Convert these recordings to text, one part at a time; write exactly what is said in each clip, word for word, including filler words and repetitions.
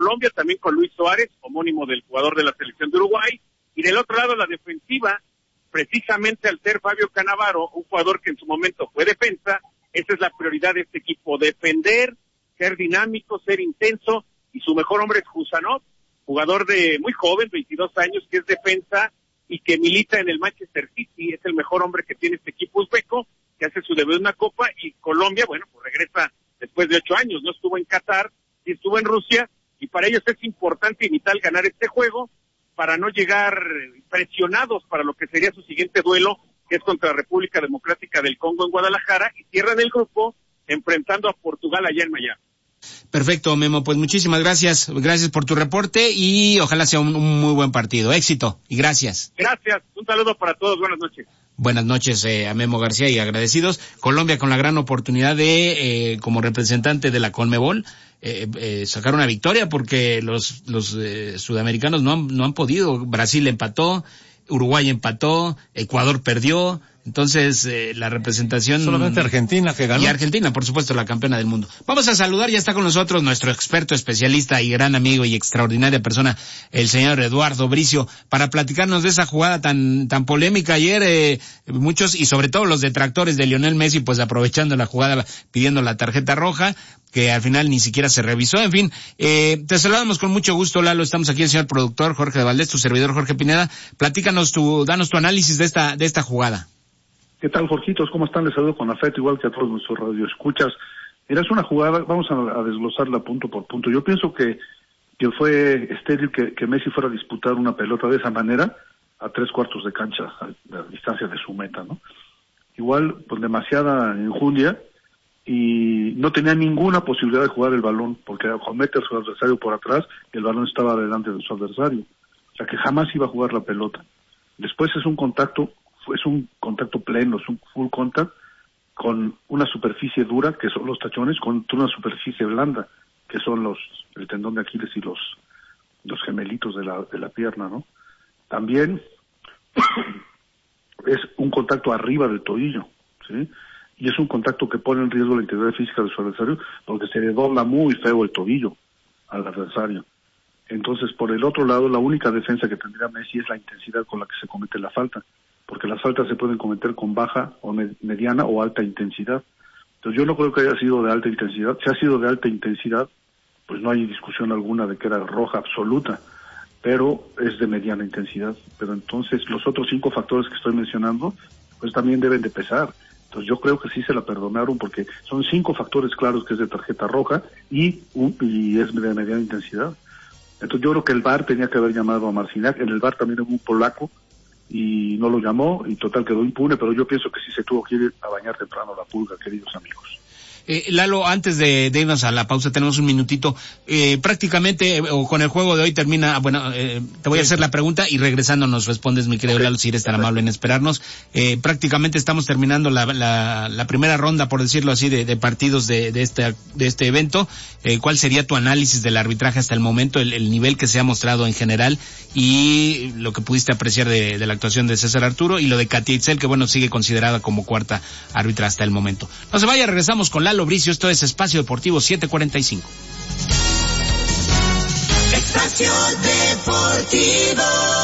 Colombia, también con Luis Suárez, homónimo del jugador de la selección de Uruguay, y del otro lado la defensiva, precisamente al ser Fabio Cannavaro, un jugador que en su momento fue defensa, esa es la prioridad de este equipo, defender, ser dinámico, ser intenso, y su mejor hombre es Husanov, jugador de muy joven, veintidós años, que es defensa y que milita en el Manchester City, es el mejor hombre que tiene este equipo uzbeco, que hace su debut en una copa, y Colombia, bueno, pues regresa después de ocho años, no estuvo en Qatar, sí estuvo en Rusia, y para ellos es importante y vital ganar este juego, para no llegar presionados para lo que sería su siguiente duelo, que es contra la República Democrática del Congo en Guadalajara, y cierran el grupo enfrentando a Portugal allá en Miami. Perfecto, Memo, pues muchísimas gracias, gracias por tu reporte y ojalá sea un, un muy buen partido. Éxito y gracias. Gracias, un saludo para todos, buenas noches. Buenas noches eh, a Memo García y agradecidos. Colombia con la gran oportunidad de, eh, como representante de la Conmebol, eh, eh, sacar una victoria porque los los eh, sudamericanos no han, no han podido. Brasil empató, Uruguay empató, Ecuador perdió. Entonces, eh, la representación... Solamente Argentina que ganó. Y Argentina, por supuesto, la campeona del mundo. Vamos a saludar, ya está con nosotros nuestro experto, especialista y gran amigo y extraordinaria persona, el señor Eduardo Bricio, para platicarnos de esa jugada tan tan polémica ayer. Eh, muchos, y sobre todo los detractores de Lionel Messi, pues aprovechando la jugada, pidiendo la tarjeta roja, que al final ni siquiera se revisó. En fin, eh, te saludamos con mucho gusto, Lalo. Estamos aquí el señor productor Jorge de Valdés, tu servidor Jorge Pineda. Platícanos tu, danos tu análisis de esta de esta jugada. ¿Qué tal, Jorgitos? ¿Cómo están? Les saludo con afecto, igual que a todos nuestros radioescuchas. Mira, es una jugada, vamos a, a desglosarla punto por punto. Yo pienso que, que fue estéril que, que Messi fuera a disputar una pelota de esa manera a tres cuartos de cancha, a la distancia de su meta, ¿no? Igual, pues demasiada enjundia y no tenía ninguna posibilidad de jugar el balón, porque al meter a su adversario por atrás, el balón estaba delante de su adversario. O sea que jamás iba a jugar la pelota. Después es un contacto es un contacto pleno, es un full contact con una superficie dura, que son los tachones, con una superficie blanda, que son los el tendón de Aquiles y los los gemelitos de la de la pierna, ¿no? También es un contacto arriba del tobillo, ¿sí? Y es un contacto que pone en riesgo la integridad física de su adversario, porque se le dobla muy feo el tobillo al adversario. Entonces, por el otro lado, la única defensa que tendría Messi es la intensidad con la que se comete la falta, porque las faltas se pueden cometer con baja o mediana o alta intensidad. Entonces yo no creo que haya sido de alta intensidad. Si ha sido de alta intensidad, pues no hay discusión alguna de que era roja absoluta, pero es de mediana intensidad. Pero entonces los otros cinco factores que estoy mencionando, pues también deben de pesar. Entonces yo creo que sí se la perdonaron porque son cinco factores claros que es de tarjeta roja y, un, y es de mediana intensidad. Entonces yo creo que el V A R tenía que haber llamado a Marcinac. En el V A R también hubo un polaco y no lo llamó y total quedó impune, pero yo pienso que sí se tuvo que ir a bañar temprano la pulga, queridos amigos. Eh, Lalo, antes de, de irnos a la pausa, tenemos un minutito. Eh, prácticamente, eh, o con el juego de hoy termina, bueno, eh, te voy a hacer la pregunta y regresando nos respondes, mi querido okay. Lalo, si eres tan amable en esperarnos. Eh, prácticamente estamos terminando la, la, la primera ronda, por decirlo así, de, de partidos de, de este, de este evento. Eh, ¿cuál sería tu análisis del arbitraje hasta el momento, el, el nivel que se ha mostrado en general y lo que pudiste apreciar de, de la actuación de César Arturo y lo de Katia Itzel, que bueno, sigue considerada como cuarta árbitra hasta el momento? No se vaya, regresamos con Lalo Bricio, esto es Espacio Deportivo siete cuarenta y cinco. Espacio Deportivo.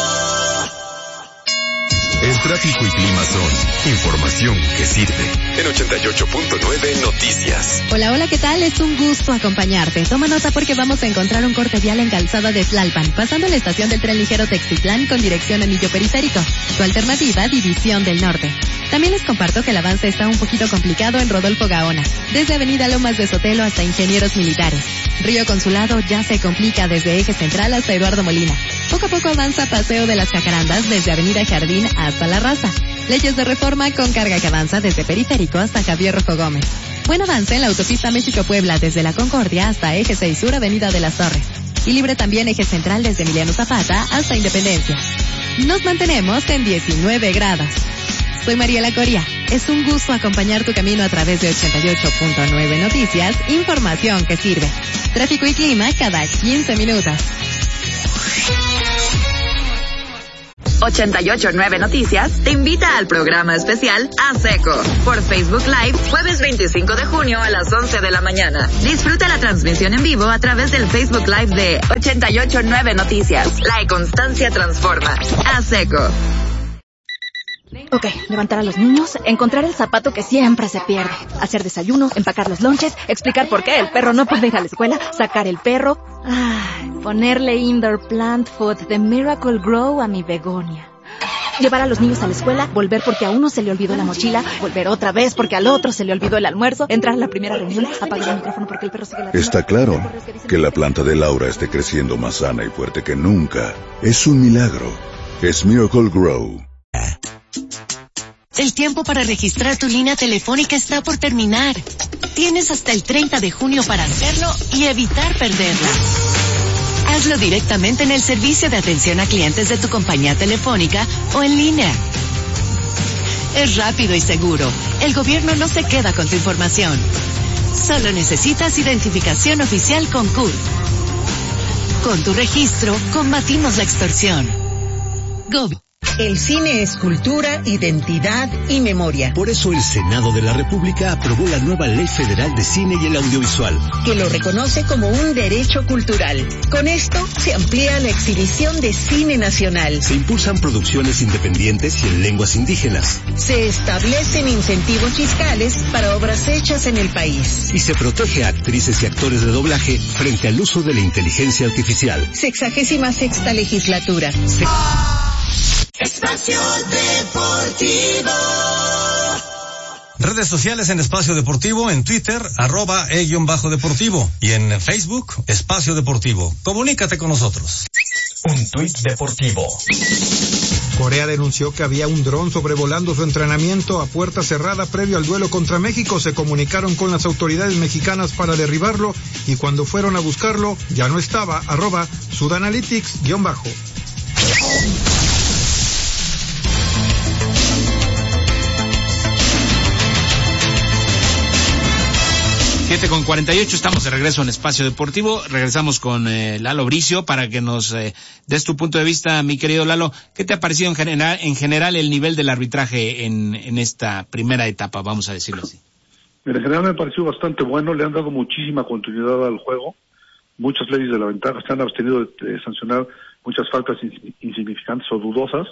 El tráfico y clima son información que sirve. En ochenta y ocho punto nueve Noticias. Hola, hola, ¿qué tal? Es un gusto acompañarte. Toma nota porque vamos a encontrar un corte vial en Calzada de Tlalpan, pasando la estación del tren ligero Textitlán con dirección Anillo Periférico. Tu alternativa, División del Norte. También les comparto que el avance está un poquito complicado en Rodolfo Gaona, desde Avenida Lomas de Sotelo hasta Ingenieros Militares. Río Consulado ya se complica desde Eje Central hasta Eduardo Molina. Poco a poco avanza Paseo de las Jacarandas desde Avenida Jardín hasta La Raza. Leyes de Reforma con carga que avanza desde Periférico hasta Javier Rojo Gómez. Buen avance en la autopista México-Puebla desde La Concordia hasta Eje seis Sur, Avenida de las Torres. Y libre también Eje Central desde Emiliano Zapata hasta Independencia. Nos mantenemos en diecinueve grados. Soy Mariela Coria. Es un gusto acompañar tu camino a través de ochenta y ocho punto nueve Noticias, información que sirve. Tráfico y clima cada quince minutos. ochenta y ocho punto nueve Noticias te invita al programa especial A Seco por Facebook Live, jueves veinticinco de junio a las once de la mañana. Disfruta la transmisión en vivo a través del Facebook Live de ochenta y ocho punto nueve Noticias. La constancia transforma. A Seco. Ok, levantar a los niños, encontrar el zapato que siempre se pierde, hacer desayuno, empacar los lonches, explicar por qué el perro no puede ir a la escuela, sacar el perro, ay, ponerle indoor plant food de Miracle Grow a mi begonia. Llevar a los niños a la escuela, volver porque a uno se le olvidó la mochila, volver otra vez porque al otro se le olvidó el almuerzo, entrar a la primera reunión, apagar el micrófono porque el perro sigue la... Está claro que la planta de Laura esté creciendo más sana y fuerte que nunca. Es un milagro. Es Miracle Grow. El tiempo para registrar tu línea telefónica está por terminar. Tienes hasta el treinta de junio para hacerlo y evitar perderla. Hazlo directamente en el servicio de atención a clientes de tu compañía telefónica o en línea. Es rápido y seguro. El gobierno no se queda con tu información. Solo necesitas identificación oficial con C U R. Con tu registro, combatimos la extorsión. Gobi. El cine es cultura, identidad y memoria. Por eso el Senado de la República aprobó la nueva Ley Federal de Cine y el Audiovisual, que lo reconoce como un derecho cultural. Con esto se amplía la exhibición de cine nacional. Se impulsan producciones independientes y en lenguas indígenas. Se establecen incentivos fiscales para obras hechas en el país. Y se protege a actrices y actores de doblaje frente al uso de la inteligencia artificial. Sexagésima sexta legislatura. Se... Espacio Deportivo. Redes sociales en Espacio Deportivo, en Twitter, arroba e-deportivo y en Facebook, Espacio Deportivo. Comunícate con nosotros. Un tuit deportivo. Corea denunció que había un dron sobrevolando su entrenamiento a puerta cerrada previo al duelo contra México. Se comunicaron con las autoridades mexicanas para derribarlo y cuando fueron a buscarlo ya no estaba. Arroba Sudanalytics guión bajo. siete con cuarenta y ocho, estamos de regreso en Espacio Deportivo. Regresamos con eh, Lalo Bricio para que nos eh, des tu punto de vista, mi querido Lalo. ¿Qué te ha parecido en general, en general el nivel del arbitraje en, en esta primera etapa, vamos a decirlo así? En general me ha parecido bastante bueno, le han dado muchísima continuidad al juego. Muchas leyes de la ventaja se han abstenido de, de sancionar muchas faltas insignificantes o dudosas.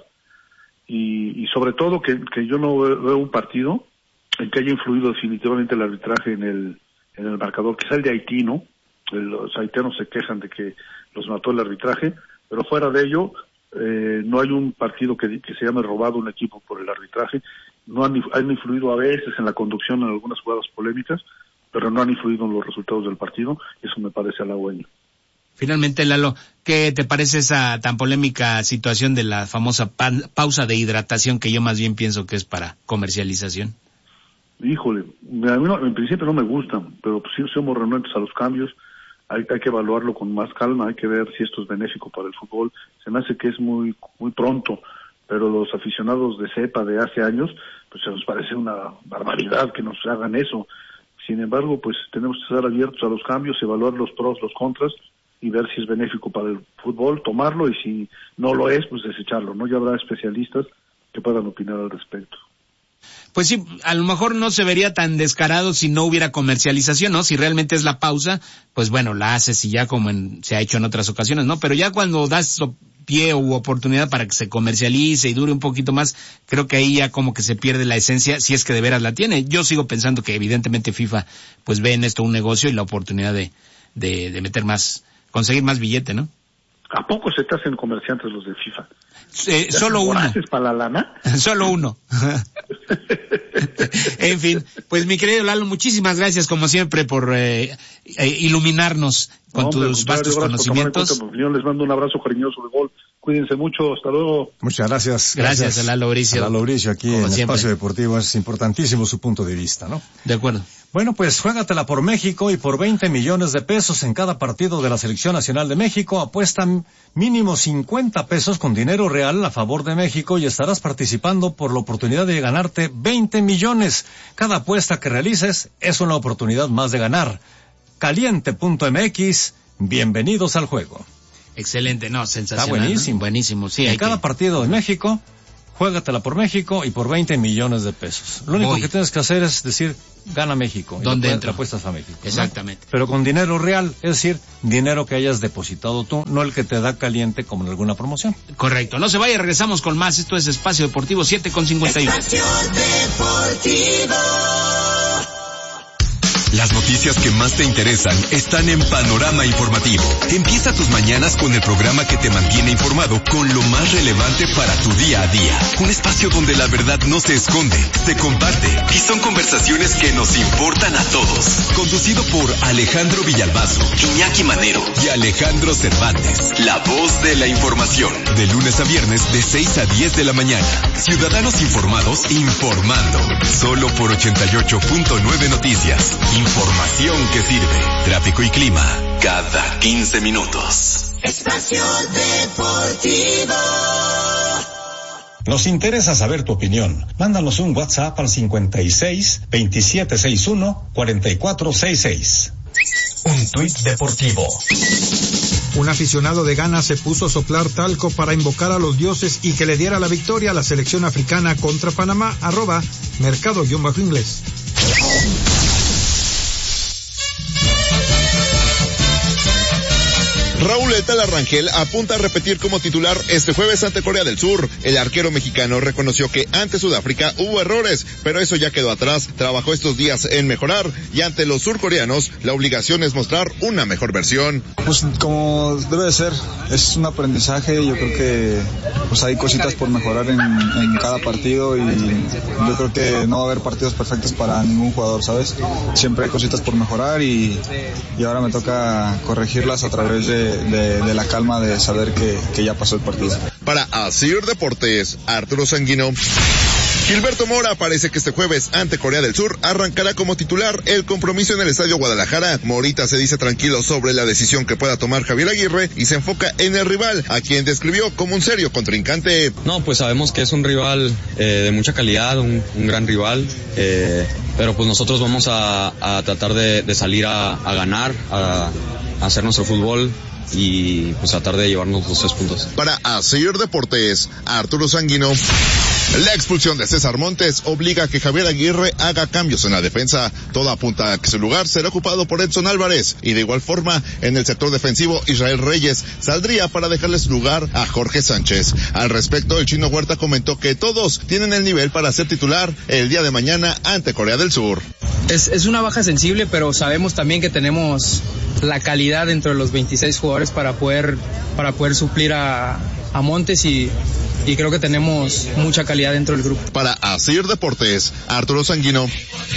Y, y sobre todo que, que yo no veo un partido en que haya influido definitivamente el arbitraje en el en el marcador, quizá el de Haití, ¿no? Los haitianos se quejan de que los mató el arbitraje, pero fuera de ello, eh, no hay un partido que, que se llame robado un equipo por el arbitraje. No han, han influido a veces en la conducción en algunas jugadas polémicas, pero no han influido en los resultados del partido, y eso me parece halagüeño. Finalmente, Lalo, ¿qué te parece esa tan polémica situación de la famosa pan, pausa de hidratación que yo más bien pienso que es para comercialización? Híjole, a mí no, en principio no me gustan, pero pues sí somos renuentes a los cambios, hay, hay que evaluarlo con más calma, hay que ver si esto es benéfico para el fútbol. Se me hace que es muy muy pronto, pero los aficionados de cepa de hace años, pues se nos parece una barbaridad que nos hagan eso. Sin embargo, pues tenemos que estar abiertos a los cambios, evaluar los pros, los contras y ver si es benéfico para el fútbol, tomarlo, y si no lo es, pues desecharlo, ¿no? Ya habrá especialistas que puedan opinar al respecto. Pues sí, a lo mejor no se vería tan descarado si no hubiera comercialización, ¿no? Si realmente es la pausa, pues bueno, la haces y ya como en, se ha hecho en otras ocasiones, ¿no? Pero ya cuando das pie u oportunidad para que se comercialice y dure un poquito más, creo que ahí ya como que se pierde la esencia, si es que de veras la tiene. Yo sigo pensando que evidentemente FIFA pues ve en esto un negocio y la oportunidad de, de, de meter más, conseguir más billete, ¿no? ¿A poco se te hacen comerciantes los de FIFA? Eh, solo uno. ¿Para la lana? Solo uno. En fin, pues mi querido Lalo, muchísimas gracias como siempre por eh, eh, iluminarnos con no, tus vastos conocimientos. Yo les mando un abrazo cariñoso de gol. Cuídense mucho, hasta luego. Muchas gracias. Gracias, gracias a Lalo Bricio. A Lalo Bricio aquí en siempre. Espacio Deportivo, es importantísimo su punto de vista, ¿no? De acuerdo. Bueno, pues juégatela por México y por veinte millones de pesos en cada partido de la Selección Nacional de México. Apuestan mínimo cincuenta pesos con dinero real a favor de México y estarás participando por la oportunidad de ganarte veinte millones. Cada apuesta que realices es una oportunidad más de ganar. Caliente punto m x, bienvenidos al juego. Excelente, no, sensacional. Está buenísimo. ¿No? Buenísimo, sí. En hay cada que... partido de México, juégatela por México y por veinte millones de pesos. Lo único Voy. que tienes que hacer es decir, gana México. ¿Dónde y entra? Le apuestas a México. Exactamente. ¿No? Pero con dinero real, es decir, dinero que hayas depositado tú, no el que te da caliente como en alguna promoción. Correcto. No se vaya, regresamos con más. Esto es Espacio Deportivo siete con cincuenta y uno. Espacio Deportivo. Las noticias que más te interesan están en Panorama Informativo. Empieza tus mañanas con el programa que te mantiene informado con lo más relevante para tu día a día. Un espacio donde la verdad no se esconde, se comparte y son conversaciones que nos importan a todos. Conducido por Alejandro Villalbazo, Iñaki Manero y Alejandro Cervantes. La voz de la información. De lunes a viernes de seis a diez de la mañana. Ciudadanos informados informando. Solo por ochenta y ocho punto nueve Noticias. Información que sirve. Tráfico y clima cada quince minutos. Espacio Deportivo. Nos interesa saber tu opinión. Mándanos un WhatsApp al cincuenta y seis, veintisiete sesenta y uno, cuarenta y cuatro sesenta y seis. Un tuit deportivo. Un aficionado de Ghana se puso a soplar talco para invocar a los dioses y que le diera la victoria a la selección africana contra Panamá. Arroba mercado-inglés. Raúl El Tala Rangel apunta a repetir como titular este jueves ante Corea del Sur. El arquero mexicano reconoció que ante Sudáfrica hubo errores, pero eso ya quedó atrás. Trabajó estos días en mejorar y ante los surcoreanos la obligación es mostrar una mejor versión. Pues como debe de ser, es un aprendizaje. Yo creo que pues hay cositas por mejorar en, en cada partido y yo creo que no va a haber partidos perfectos para ningún jugador, ¿sabes? Siempre hay cositas por mejorar y, y ahora me toca corregirlas a través de De, de la calma de saber que, que ya pasó el partido. Para Asir Deportes, Arturo Sanguino. Gilberto Mora parece que este jueves ante Corea del Sur arrancará como titular el compromiso en el Estadio Guadalajara. Morita se dice tranquilo sobre la decisión que pueda tomar Javier Aguirre y se enfoca en el rival, a quien describió como un serio contrincante. No, pues sabemos que es un rival eh, de mucha calidad, un, un gran rival, eh, pero pues nosotros vamos a, a tratar de, de salir a, a ganar, a, a hacer nuestro fútbol y pues tratar de llevarnos los tres puntos. Para Asir Deportes, Arturo Sanguino. La expulsión de César Montes obliga a que Javier Aguirre haga cambios en la defensa. Todo apunta a que su lugar será ocupado por Edson Álvarez y de igual forma en el sector defensivo Israel Reyes saldría para dejarles lugar a Jorge Sánchez. Al respecto, el Chino Huerta comentó que todos tienen el nivel para ser titular el día de mañana ante Corea del Sur. Es, es una baja sensible, pero sabemos también que tenemos la calidad dentro de los veintiséis jugadores para poder para poder suplir a, a Montes y, y creo que tenemos mucha calidad dentro del grupo. Para Asir Deportes, Arturo Sanguino.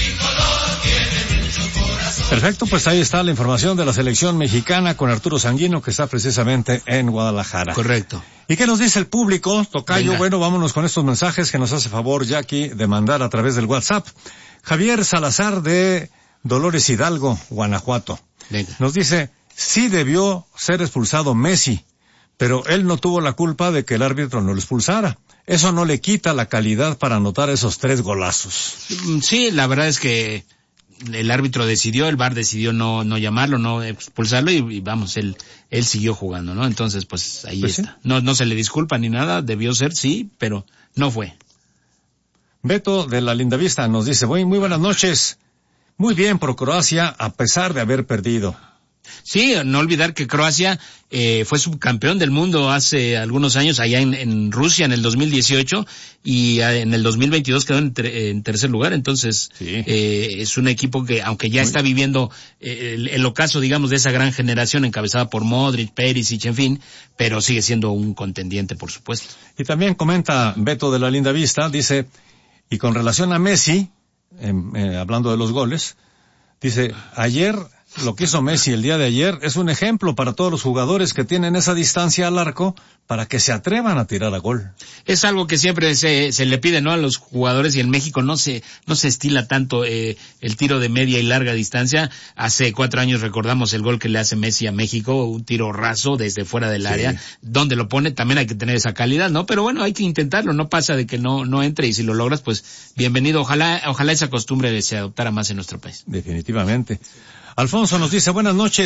Perfecto, pues ahí está la información de la selección mexicana con Arturo Sanguino, que está precisamente en Guadalajara. Correcto. ¿Y qué nos dice el público, tocayo? Venga. Bueno, vámonos con estos mensajes que nos hace favor Jackie de mandar a través del WhatsApp. Javier Salazar de Dolores Hidalgo, Guanajuato. Venga. Nos dice, sí debió ser expulsado Messi, pero él no tuvo la culpa de que el árbitro no lo expulsara. Eso no le quita la calidad para anotar esos tres golazos. Sí, la verdad es que el árbitro decidió, el V A R decidió no no llamarlo, no expulsarlo y, y vamos, él él siguió jugando, ¿no? Entonces, pues ahí Pues está. sí. No no se le disculpa ni nada, debió ser, sí, pero no fue. Beto de la Linda Vista nos dice, muy, muy buenas noches. Muy bien por Croacia, a pesar de haber perdido. Sí, no olvidar que Croacia eh, fue subcampeón del mundo hace algunos años allá en, en Rusia en el dos mil dieciocho y eh, en el dos mil veintidós quedó en, ter- en tercer lugar. Entonces sí. eh, es un equipo que, aunque ya Muy está viviendo eh, el, el ocaso, digamos, de esa gran generación encabezada por Modric, Perisic, en fin, pero sigue siendo un contendiente, por supuesto. Y también comenta Beto de la Linda Vista, dice, y con relación a Messi, eh, eh, hablando de los goles, dice, ayer... Lo que hizo Messi el día de ayer es un ejemplo para todos los jugadores que tienen esa distancia al arco para que se atrevan a tirar a gol. Es algo que siempre se, se le pide, ¿no?, a los jugadores, y en México no se, no se estila tanto eh, el tiro de media y larga distancia. Hace cuatro años recordamos el gol que le hace Messi a México, un tiro raso desde fuera del sí. área. Donde lo pone también hay que tener esa calidad, ¿no? Pero bueno, hay que intentarlo, no pasa de que no, no entre, y si lo logras, pues bienvenido. Ojalá, ojalá esa costumbre se adoptara más en nuestro país. Definitivamente. Alfonso nos dice, buenas noches,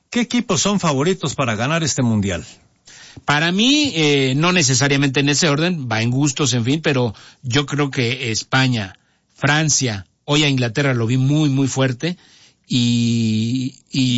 ¿qué equipos son favoritos para ganar este mundial? Para mí, eh, no necesariamente en ese orden, va en gustos, en fin, pero yo creo que España, Francia, hoy a Inglaterra lo vi muy, muy fuerte, y,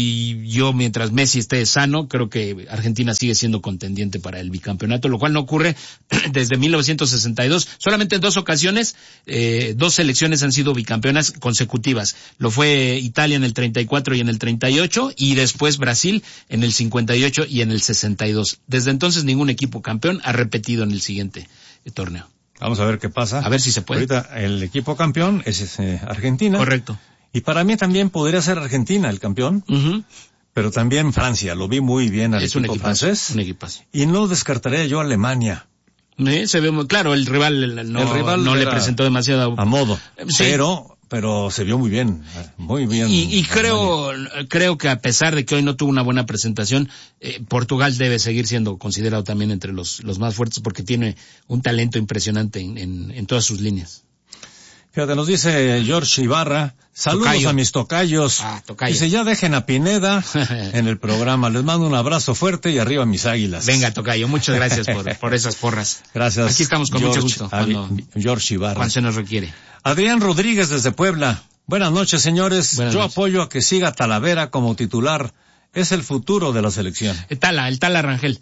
y yo mientras Messi esté sano, creo que Argentina sigue siendo contendiente para el bicampeonato, lo cual no ocurre desde mil novecientos sesenta y dos. Solamente en dos ocasiones, eh, dos selecciones han sido bicampeonas consecutivas. Lo fue Italia en el treinta y cuatro y en el treinta y ocho, y después Brasil en el cincuenta y ocho y en el sesenta y dos. Desde entonces ningún equipo campeón ha repetido en el siguiente eh, torneo. Vamos a ver qué pasa. A ver si se puede. Ahorita el equipo campeón es eh, Argentina. Correcto. Y para mí también podría ser Argentina el campeón, uh-huh. pero también Francia, lo vi muy bien al es equipo un equipazo, francés. Un equipazo. Y no descartaría yo a Alemania. ¿Eh? Se ve muy claro, el rival no, el rival no le presentó demasiado a modo, sí. pero pero se vio muy bien, muy bien. Y, y creo creo que a pesar de que hoy no tuvo una buena presentación, eh, Portugal debe seguir siendo considerado también entre los los más fuertes porque tiene un talento impresionante en, en, en todas sus líneas. Fíjate, nos dice George Ibarra, saludos Tocayo. a mis tocayos. Ah, tocayo. Dice, ya dejen a Pineda en el programa. Les mando un abrazo fuerte y arriba mis águilas. Venga, tocayo, muchas gracias por, por esas porras. Gracias. Aquí estamos con George, mucho gusto. Cuando, George Ibarra. Cuando se nos requiere. Adrián Rodríguez desde Puebla. Buenas noches, señores. Buenas Yo noches. apoyo a que siga Talavera como titular. Es el futuro de la selección. El Tala, el Tala Rangel.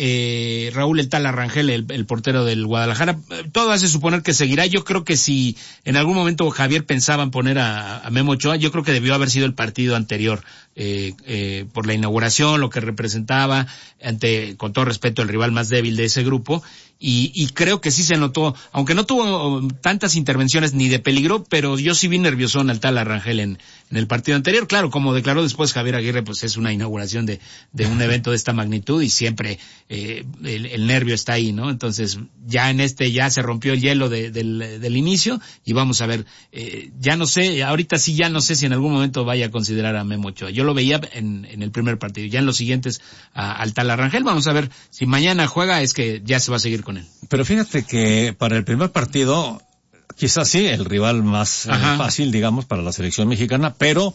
Eh, Raúl el Tala Rangel, el, el portero del Guadalajara, todo hace suponer que seguirá. Yo creo que si en algún momento Javier pensaba en poner a, a Memo Ochoa, yo creo que debió haber sido el partido anterior, eh, eh, por la inauguración, lo que representaba, ante, con todo respeto, el rival más débil de ese grupo, y, y creo que sí se notó, aunque no tuvo tantas intervenciones ni de peligro, pero yo sí vi nerviosón al Tala Rangel en, en el partido anterior. Claro, como declaró después Javier Aguirre, pues es una inauguración de, de un evento de esta magnitud y siempre eh, el, el nervio está ahí, ¿no? Entonces, ya en este ya se rompió el hielo de, del, del inicio y vamos a ver, eh, ya no sé, ahorita sí ya no sé si en algún momento vaya a considerar a Memo Ochoa. Yo lo veía en, en el primer partido, ya en los siguientes a, al Tala Rangel. Vamos a ver si mañana juega, es que ya se va a seguir con él. Pero fíjate que para el primer partido, quizás sí, el rival más eh, fácil, digamos, para la selección mexicana, pero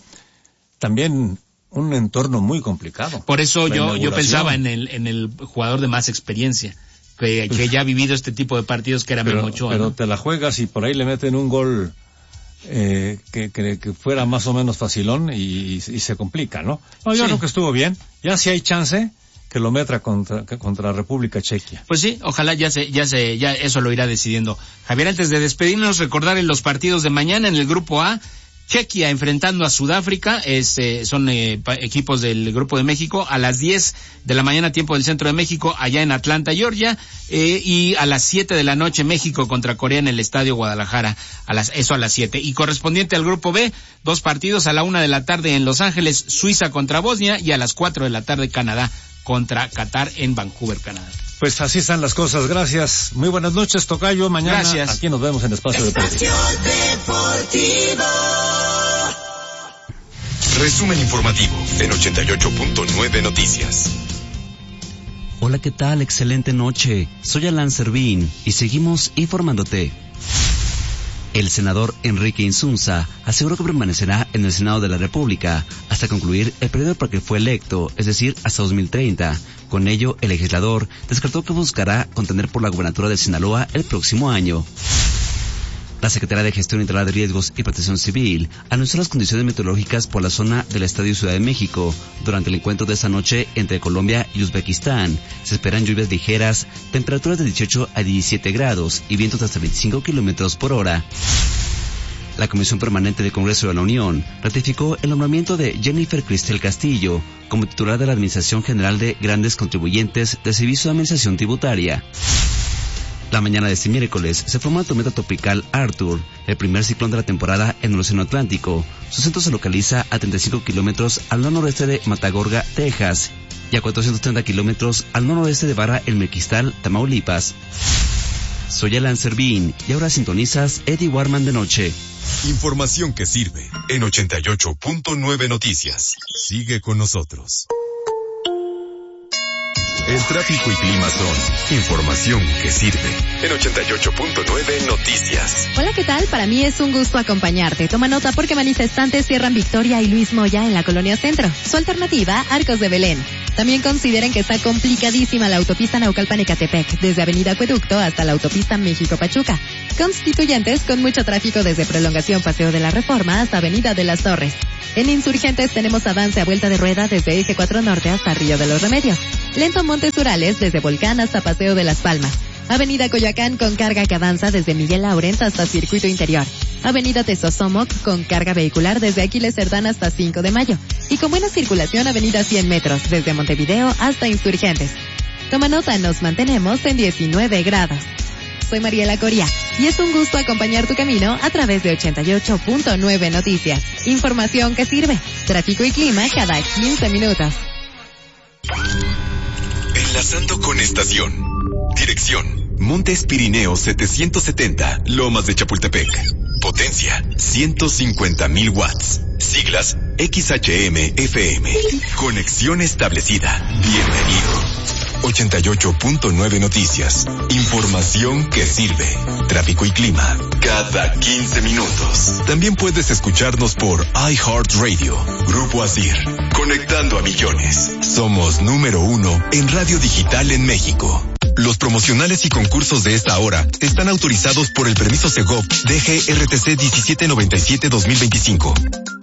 también un entorno muy complicado. Por eso yo yo pensaba en el en el jugador de más experiencia, que, que ya ha vivido este tipo de partidos, que era pero, Memo Ochoa. Pero ¿no? te la juegas y por ahí le meten un gol eh, que, que, que fuera más o menos facilón y, y se complica, ¿no? No, yo sí. creo que estuvo bien. Ya si hay chance que lo meta contra contra República Chequia. Pues sí, ojalá ya se ya se ya eso lo irá decidiendo. Javier, antes de despedirnos, recordar en los partidos de mañana en el grupo A, Chequia enfrentando a Sudáfrica, es, eh, son eh, pa, equipos del Grupo de México, a las diez de la mañana, tiempo del Centro de México, allá en Atlanta, Georgia, eh, y a las siete de la noche, México contra Corea en el Estadio Guadalajara, a las, eso a las siete. Y correspondiente al Grupo B, dos partidos a la una de la tarde en Los Ángeles, Suiza contra Bosnia, y a las cuatro de la tarde, Canadá contra Qatar en Vancouver, Canadá. Pues así están las cosas, gracias. Muy buenas noches, tocayo. Mañana gracias. Aquí nos vemos en Espacio Deportivo. Deportivo. Resumen informativo en ochenta y ocho punto nueve Noticias. Hola, ¿qué tal? Excelente noche. Soy Alan Servín y seguimos informándote. El senador Enrique Insunza aseguró que permanecerá en el Senado de la República hasta concluir el periodo para que fue electo, es decir, hasta dos mil treinta. Con ello, el legislador descartó que buscará contender por la gubernatura de Sinaloa el próximo año. La Secretaría de Gestión Integral de Riesgos y Protección Civil anunció las condiciones meteorológicas por la zona del Estadio Ciudad de México. Durante el encuentro de esta noche entre Colombia y Uzbekistán, se esperan lluvias ligeras, temperaturas de dieciocho a diecisiete grados y vientos de hasta veinticinco kilómetros por hora. La Comisión Permanente del Congreso de la Unión ratificó el nombramiento de Jennifer Cristel Castillo como titular de la Administración General de Grandes Contribuyentes del Servicio de Administración Tributaria. La mañana de este miércoles se formó la tormenta tropical Arthur, el primer ciclón de la temporada en el Océano Atlántico. Su centro se localiza a treinta y cinco kilómetros al noroeste de Matagorga, Texas, y a cuatrocientos treinta kilómetros al noroeste de Barra El Mequistal, Tamaulipas. Soy Alan Servín y ahora sintonizas Eddie Warman de noche. Información que sirve en ochenta y ocho punto nueve Noticias. Sigue con nosotros. El tráfico y clima son información que sirve. En ochenta y ocho punto nueve Noticias. Hola, ¿qué tal? Para mí es un gusto acompañarte. Toma nota porque manifestantes cierran Victoria y Luis Moya en la Colonia Centro. Su alternativa, Arcos de Belén. También consideren que está complicadísima la autopista Naucalpan-Ecatepec, desde Avenida Acueducto hasta la autopista México-Pachuca. Constituyentes con mucho tráfico desde Prolongación Paseo de la Reforma hasta Avenida de las Torres. En Insurgentes tenemos avance a vuelta de rueda desde Eje cuatro Norte hasta Río de los Remedios. Lento Montes Urales desde Volcán hasta Paseo de las Palmas. Avenida Coyoacán con carga que avanza desde Miguel Laurent hasta Circuito Interior. Avenida Tezosomoc con carga vehicular desde Aquiles Cerdán hasta cinco de mayo. Y con buena circulación Avenida cien metros desde Montevideo hasta Insurgentes. Toma nota, nos mantenemos en diecinueve grados. Soy Mariela Coria y es un gusto acompañar tu camino a través de ochenta y ocho punto nueve Noticias. Información que sirve. Tráfico y clima cada quince minutos. Enlazando con estación. Dirección: Montes Pirineos setecientos setenta, Lomas de Chapultepec. Potencia: ciento cincuenta mil watts. Siglas: X H M F M. Conexión establecida. Bienvenido. ochenta y ocho punto nueve Noticias. Información que sirve. Tráfico y clima cada quince minutos. También puedes escucharnos por iHeartRadio. Grupo Asir. Conectando a millones. Somos número uno en radio digital en México. Los promocionales y concursos de esta hora están autorizados por el permiso Segov D G R T C diecisiete noventa y siete dos mil veinticinco.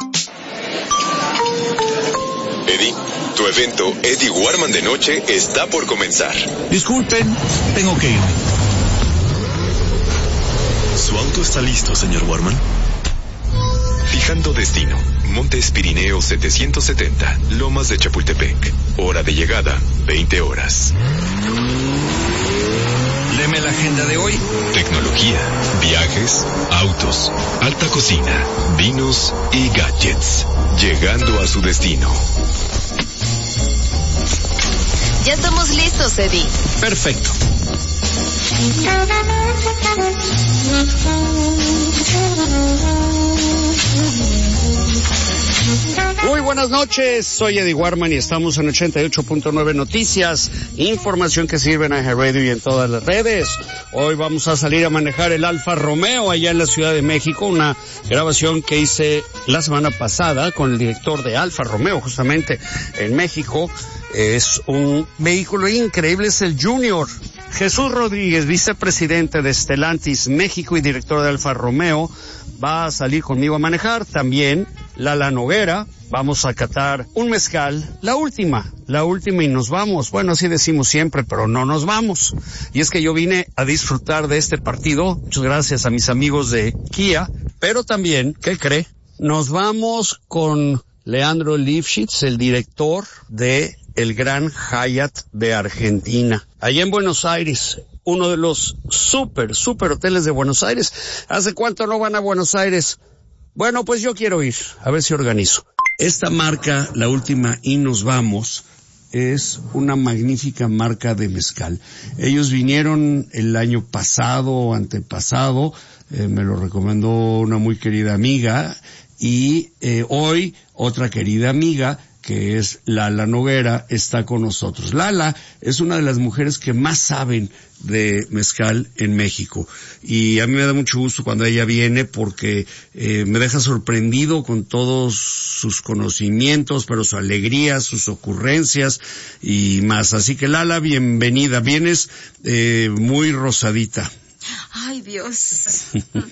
Eddie, tu evento Eddie Warman de noche está por comenzar. Disculpen, tengo que irme. ¿Su auto está listo, señor Warman? Fijando destino: Montes Pirineos setecientos setenta, Lomas de Chapultepec. Hora de llegada: veinte horas. Deme la agenda de hoy. Tecnología, viajes, autos, alta cocina, vinos y gadgets. Llegando a su destino. Ya estamos listos, Eddie. Perfecto. Muy buenas noches, soy Eddie Warman y estamos en ochenta y ocho punto nueve Noticias, información que sirve en iHeartRadio y en todas las redes. Hoy vamos a salir a manejar el Alfa Romeo allá en la Ciudad de México, una grabación que hice la semana pasada con el director de Alfa Romeo justamente en México. Es un vehículo increíble, es el Junior. Jesús Rodríguez, vicepresidente de Stellantis México y director de Alfa Romeo, va a salir conmigo a manejar. También Lala Noguera, vamos a catar un mezcal, la última, la última y nos vamos. Bueno, así decimos siempre, pero no nos vamos. Y es que yo vine a disfrutar de este partido, muchas gracias a mis amigos de Kia, pero también, ¿qué cree? Nos vamos con Leandro Lifshitz, el director de el Gran Hyatt de Argentina, allá en Buenos Aires, uno de los super, super hoteles de Buenos Aires. ¿Hace cuánto no van a Buenos Aires? Bueno, pues yo quiero ir, a ver si organizo. Esta marca, la última y nos vamos, es una magnífica marca de mezcal. Ellos vinieron el año pasado o antepasado, eh, me lo recomendó una muy querida amiga, y eh, hoy otra querida amiga, que es Lala Noguera, está con nosotros. Lala es una de las mujeres que más saben de mezcal en México y a mí me da mucho gusto cuando ella viene porque eh, me deja sorprendido con todos sus conocimientos, pero su alegría, sus ocurrencias y más. Así que Lala, bienvenida. Vienes eh, muy rosadita. Ay, Dios.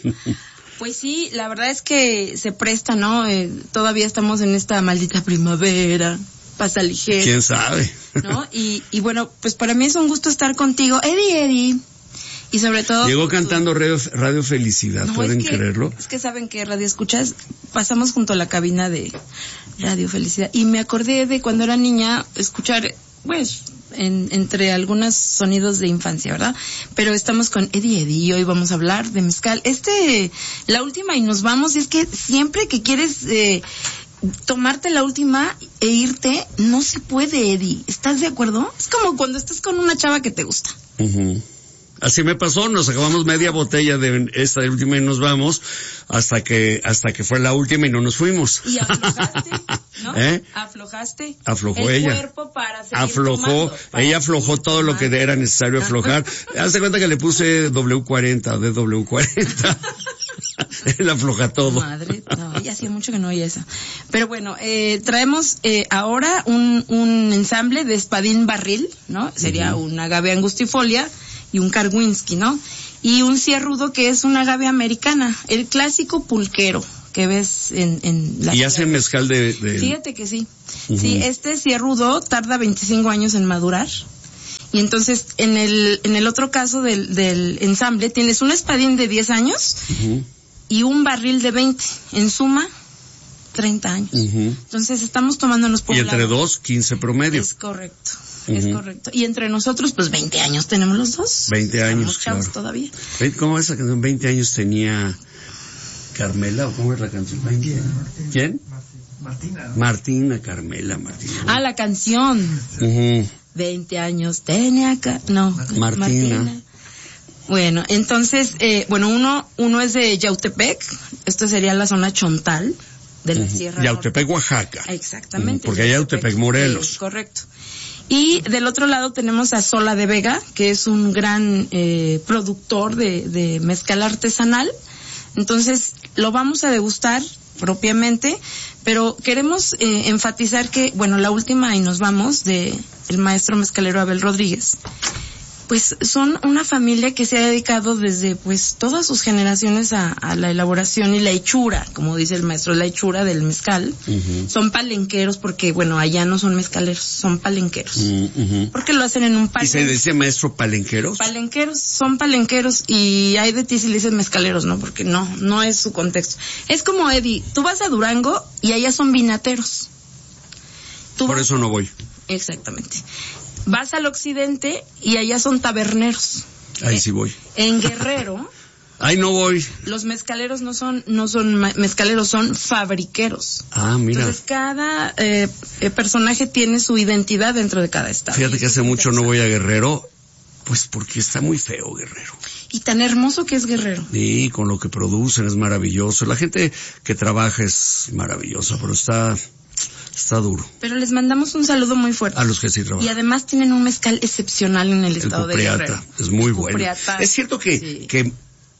Pues sí, la verdad es que se presta, ¿no? Eh, todavía estamos en esta maldita primavera, pasa ligero. ¿Quién sabe? ¿No? Y, y bueno, pues para mí es un gusto estar contigo, Eddie, Eddie. Y sobre todo... Llegó cantando Radio, Radio Felicidad, no, ¿pueden es que, creerlo? Es que saben que Radio Escuchas, pasamos junto a la cabina de Radio Felicidad. Y me acordé de cuando era niña, escuchar, pues... En, entre algunos sonidos de infancia, ¿verdad? Pero estamos con Eddie Eddie y hoy vamos a hablar de mezcal. Este, la última y nos vamos, y es que siempre que quieres eh, tomarte la última e irte, no se puede, Eddie. ¿Estás de acuerdo? Es como cuando estás con una chava que te gusta. Uh-huh. Así me pasó, nos acabamos media botella de esta última y nos vamos hasta que hasta que fue la última y no nos fuimos. Y aflojaste, ¿no? ¿Eh? Aflojaste. Aflojó el ella. Cuerpo para seguir aflojó, tomando, para ella aflojó todo lo que era necesario aflojar. Hazte cuenta que le puse doble u cuarenta o de doble u cuarenta. Él afloja todo. Madre, no, ya hacía mucho que no oía esa. Pero bueno, eh, traemos eh, ahora un, un ensamble de espadín barril, ¿no? Sería uh-huh. un agave angustifolia y un Karwinski, ¿no? Y un cierrudo que es una agave americana, el clásico pulquero que ves en, en la... Y hace mezcal de, de... Fíjate que sí. Uh-huh. Sí, este cierrudo tarda veinticinco años en madurar. Y entonces, en el, en el otro caso del, del ensamble, tienes un espadín de diez años uh-huh. y un barril de veinte. En suma, treinta años. Uh-huh. Entonces, estamos tomándonos por Y entre lado. dos, quince promedio. Es correcto. Es uh-huh. correcto. Y entre nosotros, pues veinte años tenemos los dos. veinte años, claro. todavía. ¿Cómo es esa canción? veinte años tenía Carmela, ¿o cómo es la canción? ¿Quién? ¿Quién? Martina. Martina, Carmela, Martina. Ah, la canción. Uh-huh. veinte años tenía acá. No, Martina. Martina. Bueno, entonces, eh, bueno, uno, uno es de Yautepec. Esto sería la zona Chontal de la uh-huh. Sierra Yautepec, Norte. Oaxaca. Exactamente. Uh-huh. Porque hay Yautepec, Morelos. Eh, correcto. Y del otro lado tenemos a Sola de Vega, que es un gran eh, productor de, de mezcal artesanal. Entonces, lo vamos a degustar propiamente, pero queremos eh, enfatizar que, bueno, la última y nos vamos de el maestro mezcalero Abel Rodríguez. Pues son una familia que se ha dedicado desde pues todas sus generaciones a, a la elaboración y la hechura, como dice el maestro, la hechura del mezcal. Uh-huh. Son palenqueros porque, bueno, allá no son mezcaleros, son palenqueros. Uh-huh. Porque lo hacen en un palenque. ¿Y se dice maestro palenqueros? Palenqueros, son palenqueros y hay de ti si le dicen mezcaleros, ¿no? Porque no, no es su contexto. Es como, Eddie, tú vas a Durango y allá son vinateros. Tú Por vas... eso no voy. Exactamente. Vas al occidente y allá son taberneros. Ahí eh, sí voy. En Guerrero. Ahí no voy. Los mezcaleros no son, no son mezcaleros, son fabriqueros. Ah, mira. Entonces cada eh, eh, personaje tiene su identidad dentro de cada estado. Fíjate que hace mucho no voy a Guerrero, pues porque está muy feo Guerrero. Y tan hermoso que es Guerrero. Sí, con lo que producen es maravilloso. La gente que trabaja es maravillosa, pero está... Está duro. Pero les mandamos un saludo muy fuerte. A los que sí trabajan. Y además tienen un mezcal excepcional en el, el estado Cupriata, de Guerrero. Es muy el bueno. Cupriata. Es cierto que, sí. que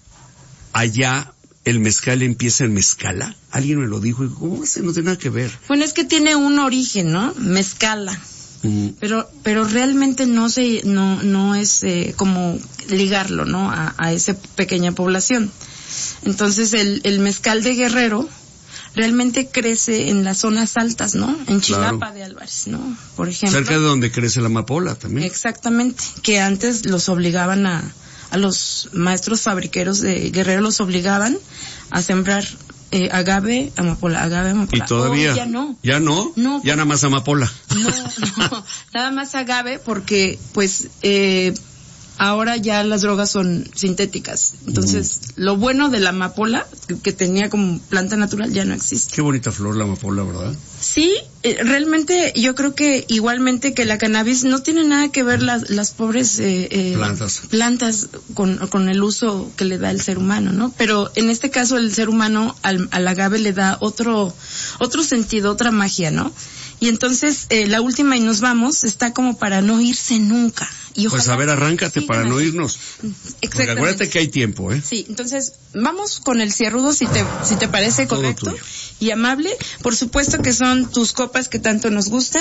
allá el mezcal empieza en mezcala. Alguien me lo dijo y ¿cómo se no tiene nada que ver? Bueno, es que tiene un origen, ¿no? Mezcala. Uh-huh. Pero, pero realmente no se, no, no es eh, como ligarlo, ¿no? A, a esa pequeña población. Entonces el, el mezcal de Guerrero realmente crece en las zonas altas, ¿no? En Chilapa claro. de Álvarez, ¿no? Por ejemplo. Cerca de donde crece la amapola también. Exactamente, que antes los obligaban a, a los maestros fabriqueros de Guerrero los obligaban a sembrar eh, agave, amapola, agave, amapola. Y todavía. Oh, ya no. Ya no. No. Ya nada más amapola. No, no, nada más agave porque, pues, eh, ahora ya las drogas son sintéticas. Entonces, mm. lo bueno de la amapola, que, que tenía como planta natural, ya no existe. Qué bonita flor la amapola, ¿verdad? Sí, eh, realmente yo creo que igualmente que la cannabis no tiene nada que ver las, las pobres eh, eh, plantas, plantas con, con el uso que le da el ser humano, ¿no? Pero en este caso el ser humano al, al agave le da otro, otro sentido, otra magia, ¿no? Y entonces, eh, la última y nos vamos, está como para no irse nunca. Y pues a ver, arráncate para no irnos. Exactamente. Porque acuérdate que hay tiempo, ¿eh? Sí, entonces, vamos con el cierrudo, si te, si te parece correcto y amable. Por supuesto que son tus copas que tanto nos gustan.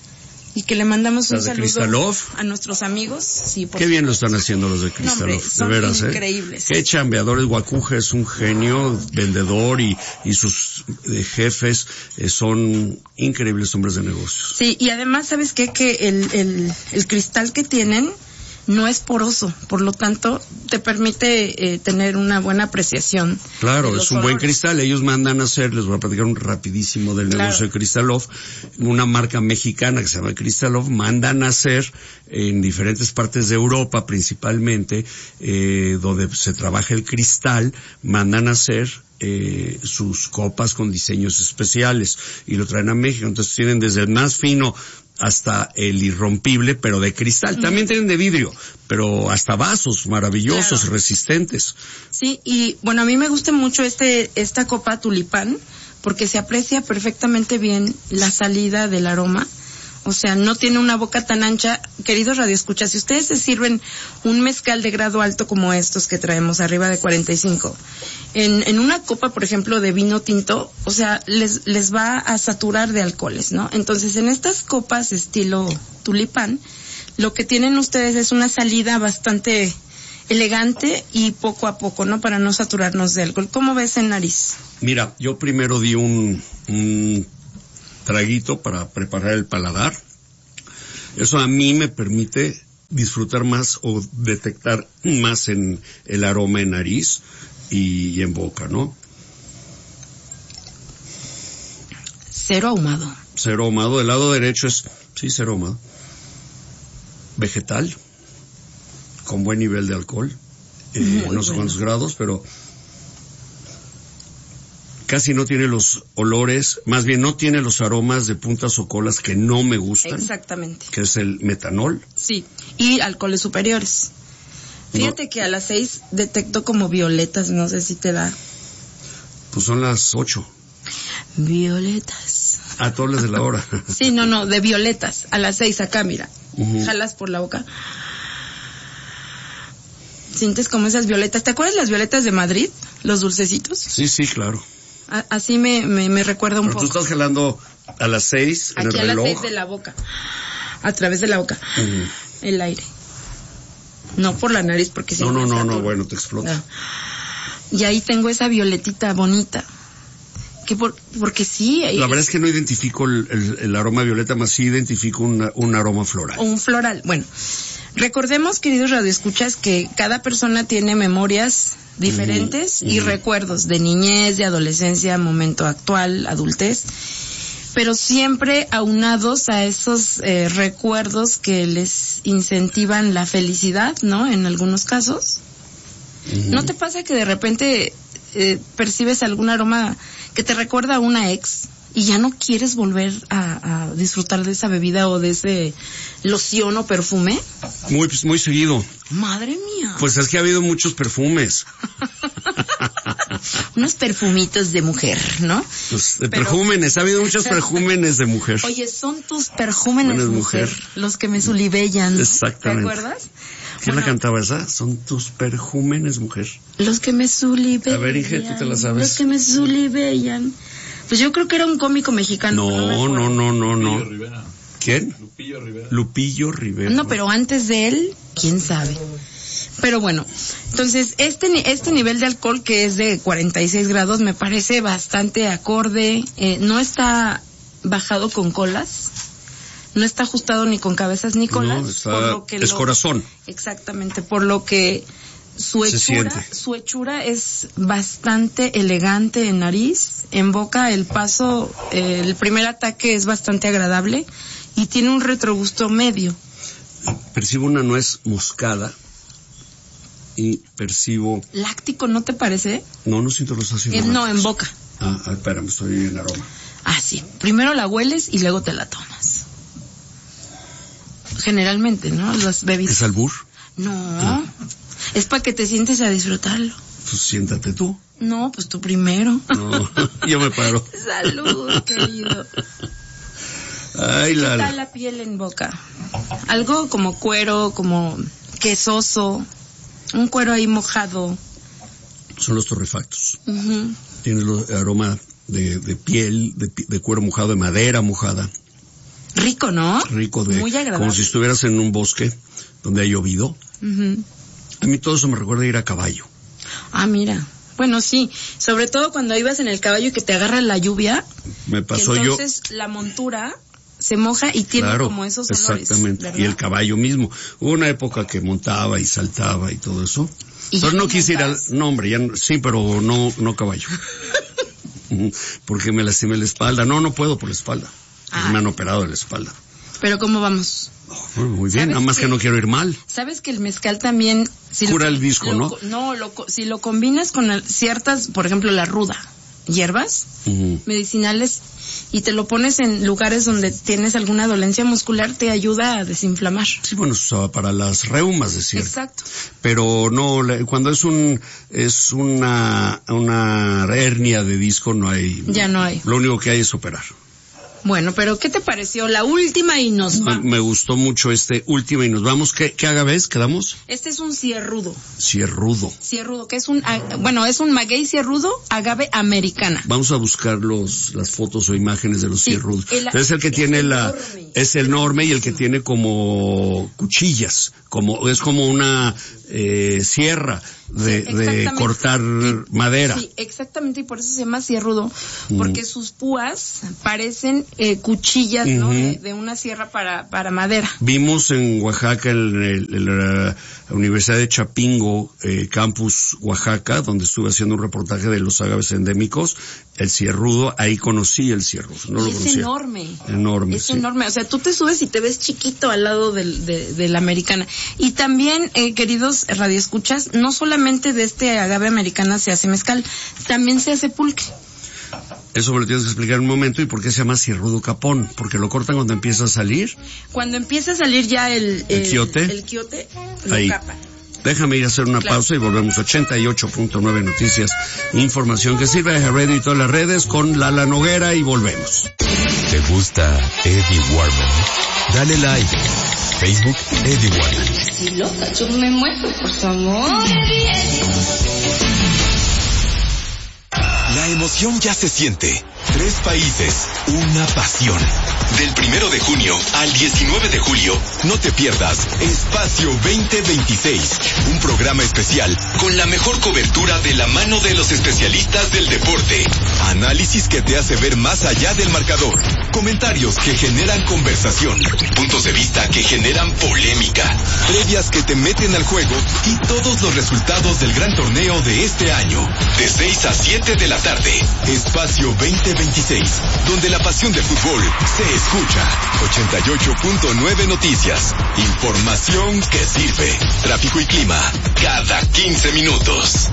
Y que le mandamos un saludo Cristalov. A nuestros amigos. Sí, por Qué bien lo están haciendo los de Cristalov, no, hombre, son de veras, increíbles. ¿eh? Qué chambeadores. Guacuja es un genio, vendedor y, y sus eh, jefes eh, son increíbles hombres de negocios. Sí, y además, ¿sabes qué? Que el, el, el cristal que tienen no es poroso, por lo tanto, te permite eh, tener una buena apreciación. Claro, es un olores. Buen cristal. Ellos mandan a hacer, les voy a platicar un rapidísimo del claro. negocio de Cristalov, una marca mexicana que se llama Cristalov, mandan a hacer en diferentes partes de Europa, principalmente, eh, donde se trabaja el cristal, mandan a hacer eh, sus copas con diseños especiales y lo traen a México. Entonces tienen desde el más fino hasta el irrompible, pero de cristal. Mm. También tienen de vidrio, pero hasta vasos maravillosos, claro, resistentes. Sí, y bueno, a mí me gusta mucho este esta copa tulipán, porque se aprecia perfectamente bien la salida del aroma. O sea, no tiene una boca tan ancha. Queridos radioescuchas, si ustedes se sirven un mezcal de grado alto como estos que traemos arriba de cuarenta y cinco, en, en una copa, por ejemplo, de vino tinto, o sea, les, les va a saturar de alcoholes, ¿no? Entonces, en estas copas estilo tulipán, lo que tienen ustedes es una salida bastante elegante y poco a poco, ¿no? Para no saturarnos de alcohol. ¿Cómo ves en nariz? Mira, yo primero di un, un traguito para preparar el paladar. Eso a mí me permite disfrutar más o detectar más en el aroma en nariz y, y en boca, ¿no? Cero ahumado. Cero ahumado. El lado derecho es, sí, cero ahumado. Vegetal, con buen nivel de alcohol. Eh, no bueno. sé cuántos grados, pero casi no tiene los olores, más bien no tiene los aromas de puntas o colas que no me gustan. Exactamente. Que es el metanol. Sí, y alcoholes superiores. Fíjate no. que a las seis detecto como violetas, no sé si te da. Pues son las ocho. Violetas. Ah, tú hablas de la hora. Sí, no, no, de violetas. A las seis acá, mira. Uh-huh. Jalas por la boca. Sientes como esas violetas. ¿Te acuerdas las violetas de Madrid? Los dulcecitos. Sí, sí, claro. A- así me, me, me recuerda un Pero poco. Tú estás jalando a las seis en Aquí el reloj. a las seis de la boca. A través de la boca. Uh-huh. El aire. No por la nariz, porque si no. No, no, no, no, bueno, te explota. No. Y ahí tengo esa violetita bonita. Que por, porque sí. La verdad es que no identifico el, el, el aroma violeta, más sí identifico una, un aroma floral. Un floral. Bueno, recordemos, queridos radioescuchas, que cada persona tiene memorias diferentes uh-huh. y uh-huh. recuerdos de niñez, de adolescencia, momento actual, adultez, pero siempre aunados a esos eh, recuerdos que les incentivan la felicidad, ¿no? En algunos casos. Uh-huh. ¿No te pasa que de repente eh, percibes algún aroma que te recuerda a una ex y ya no quieres volver a, a disfrutar de esa bebida o de ese loción o perfume? Muy, pues, muy seguido. Madre mía. Pues es que ha habido muchos perfumes. Unos perfumitos de mujer, ¿no? Pues de Pero... perjúmenes, ha habido muchos perjúmenes de mujer. Oye, son tus perjúmenes mujer, mujer, los que me sulibellan. Exactamente. ¿Te acuerdas? ¿Quién bueno, la cantaba esa? Son tus perjúmenes mujer. Los que me sulibellan. A ver, Inge, tú te la sabes. Los que me sulibellan. Pues yo creo que era un cómico mexicano. No, no, no, no, no. Lupillo Rivera. ¿Quién? Lupillo Rivera. Lupillo Rivera. No, pero antes de él, quién sabe. Pero bueno, entonces este este nivel de alcohol que es de cuarenta y seis grados me parece bastante acorde. Eh, no está bajado con colas, no está ajustado ni con cabezas ni colas. No, está, por lo que es lo, corazón. Exactamente, por lo que su hechura, su hechura es bastante elegante en nariz, en boca el paso, eh, el primer ataque es bastante agradable y tiene un retrogusto medio. Percibo una nuez moscada y percibo... ¿Láctico no te parece? No, no siento los ácidos. Eh, no, en boca. Ah, ah, espérame, estoy en aroma. Ah, sí. Primero la hueles y luego te la tomas. Generalmente, ¿no? Las bebidas. ¿Es albur? No. Ah. Es para que te sientes a disfrutarlo. Pues siéntate tú. No, pues tú primero. No, yo me paro. Salud, querido. Ay, ¿Qué la, tal la piel en boca? Algo como cuero, como quesoso, un cuero ahí mojado. Son los torrefactos. Uh-huh. Tiene el aroma de, de piel, de, de cuero mojado, de madera mojada. Rico, ¿no? Rico, de, muy agradable. Como si estuvieras en un bosque donde ha llovido. Uh-huh. A mí todo eso me recuerda ir a caballo. Ah, mira. Bueno, sí. Sobre todo cuando ibas en el caballo y que te agarra la lluvia. Me pasó entonces, yo. Entonces la montura se moja y tiene claro, como esos olores. Exactamente. ¿verdad? Y el caballo mismo. Hubo una época que montaba y saltaba y todo eso. ¿Y pero no quise ir al... No, hombre, ya no, sí, pero no, no caballo. Porque me lastimé la espalda. No, no puedo por la espalda. Ah. Me han operado de la espalda. Pero ¿cómo vamos? Oh, muy bien, nada más que, que no quiero ir mal. ¿Sabes que el mezcal también... Si cura lo, el disco, lo, ¿no? No, lo, si lo combinas con ciertas, por ejemplo, la ruda, hierbas uh-huh. medicinales, y te lo pones en lugares donde tienes alguna dolencia muscular, te ayuda a desinflamar. Sí, bueno, se usaba para las reumas, decir. Exacto. Pero no, cuando es un es una una hernia de disco no hay. Ya no hay. Lo único que hay es operar. Bueno, pero ¿qué te pareció la última y nos vamos? Me, me gustó mucho este última y nos vamos. ¿Qué, qué agaves quedamos? Este es un cierrudo. Cierrudo. Cierrudo, que es un, bueno, es un maguey cierrudo, agave americana. Vamos a buscar los, las fotos o imágenes de los sí, cierrudos. El, es el que es tiene el la, enorme. es el enorme y el que tiene como cuchillas, como, es como una, eh, sierra. De, sí, de cortar madera. Sí, exactamente, y por eso se llama cierrudo, porque mm. sus púas parecen eh, cuchillas, uh-huh. ¿no? De, de una sierra para, para madera. Vimos en Oaxaca, en, el, en la Universidad de Chapingo, eh, campus Oaxaca, donde estuve haciendo un reportaje de los agaves endémicos, el cierrudo, ahí conocí el cierrudo. No lo es conocía. enorme. Enorme, Es sí. enorme, o sea, tú te subes y te ves chiquito al lado del, de, de la americana. Y también, eh, queridos radioescuchas, no solamente de este agave americana se hace mezcal, también se hace pulque. Eso me lo tienes que explicar en un momento. ¿Y por qué se llama cierrudo capón? ¿Porque lo cortan cuando empieza a salir? Cuando empieza a salir ya el... ¿El, el quiote? El quiote, lo ahí. capan. Déjame ir a hacer una claro. pausa y volvemos. ochenta y ocho punto nueve Noticias, información que sirve a Radio y todas las redes con Lala Noguera y volvemos. ¿Te gusta Eddie Warman? Dale like. Facebook, Eddie Warman. Si loca, yo me muero por su amor. La emoción ya se siente. Tres países, una pasión. Del primero de junio al diecinueve de julio, no te pierdas Espacio veinte veintiséis, un programa especial con la mejor cobertura de la mano de los especialistas del deporte. Análisis que te hace ver más allá del marcador. Comentarios que generan conversación. Puntos de vista que generan polémica. Previas que te meten al juego y todos los resultados del gran torneo de este año. De seis a siete de la tarde. Espacio veinte veintiséis, donde la pasión del fútbol se escucha. ochenta y ocho punto nueve Noticias. Información que sirve. Tráfico y clima cada quince minutos.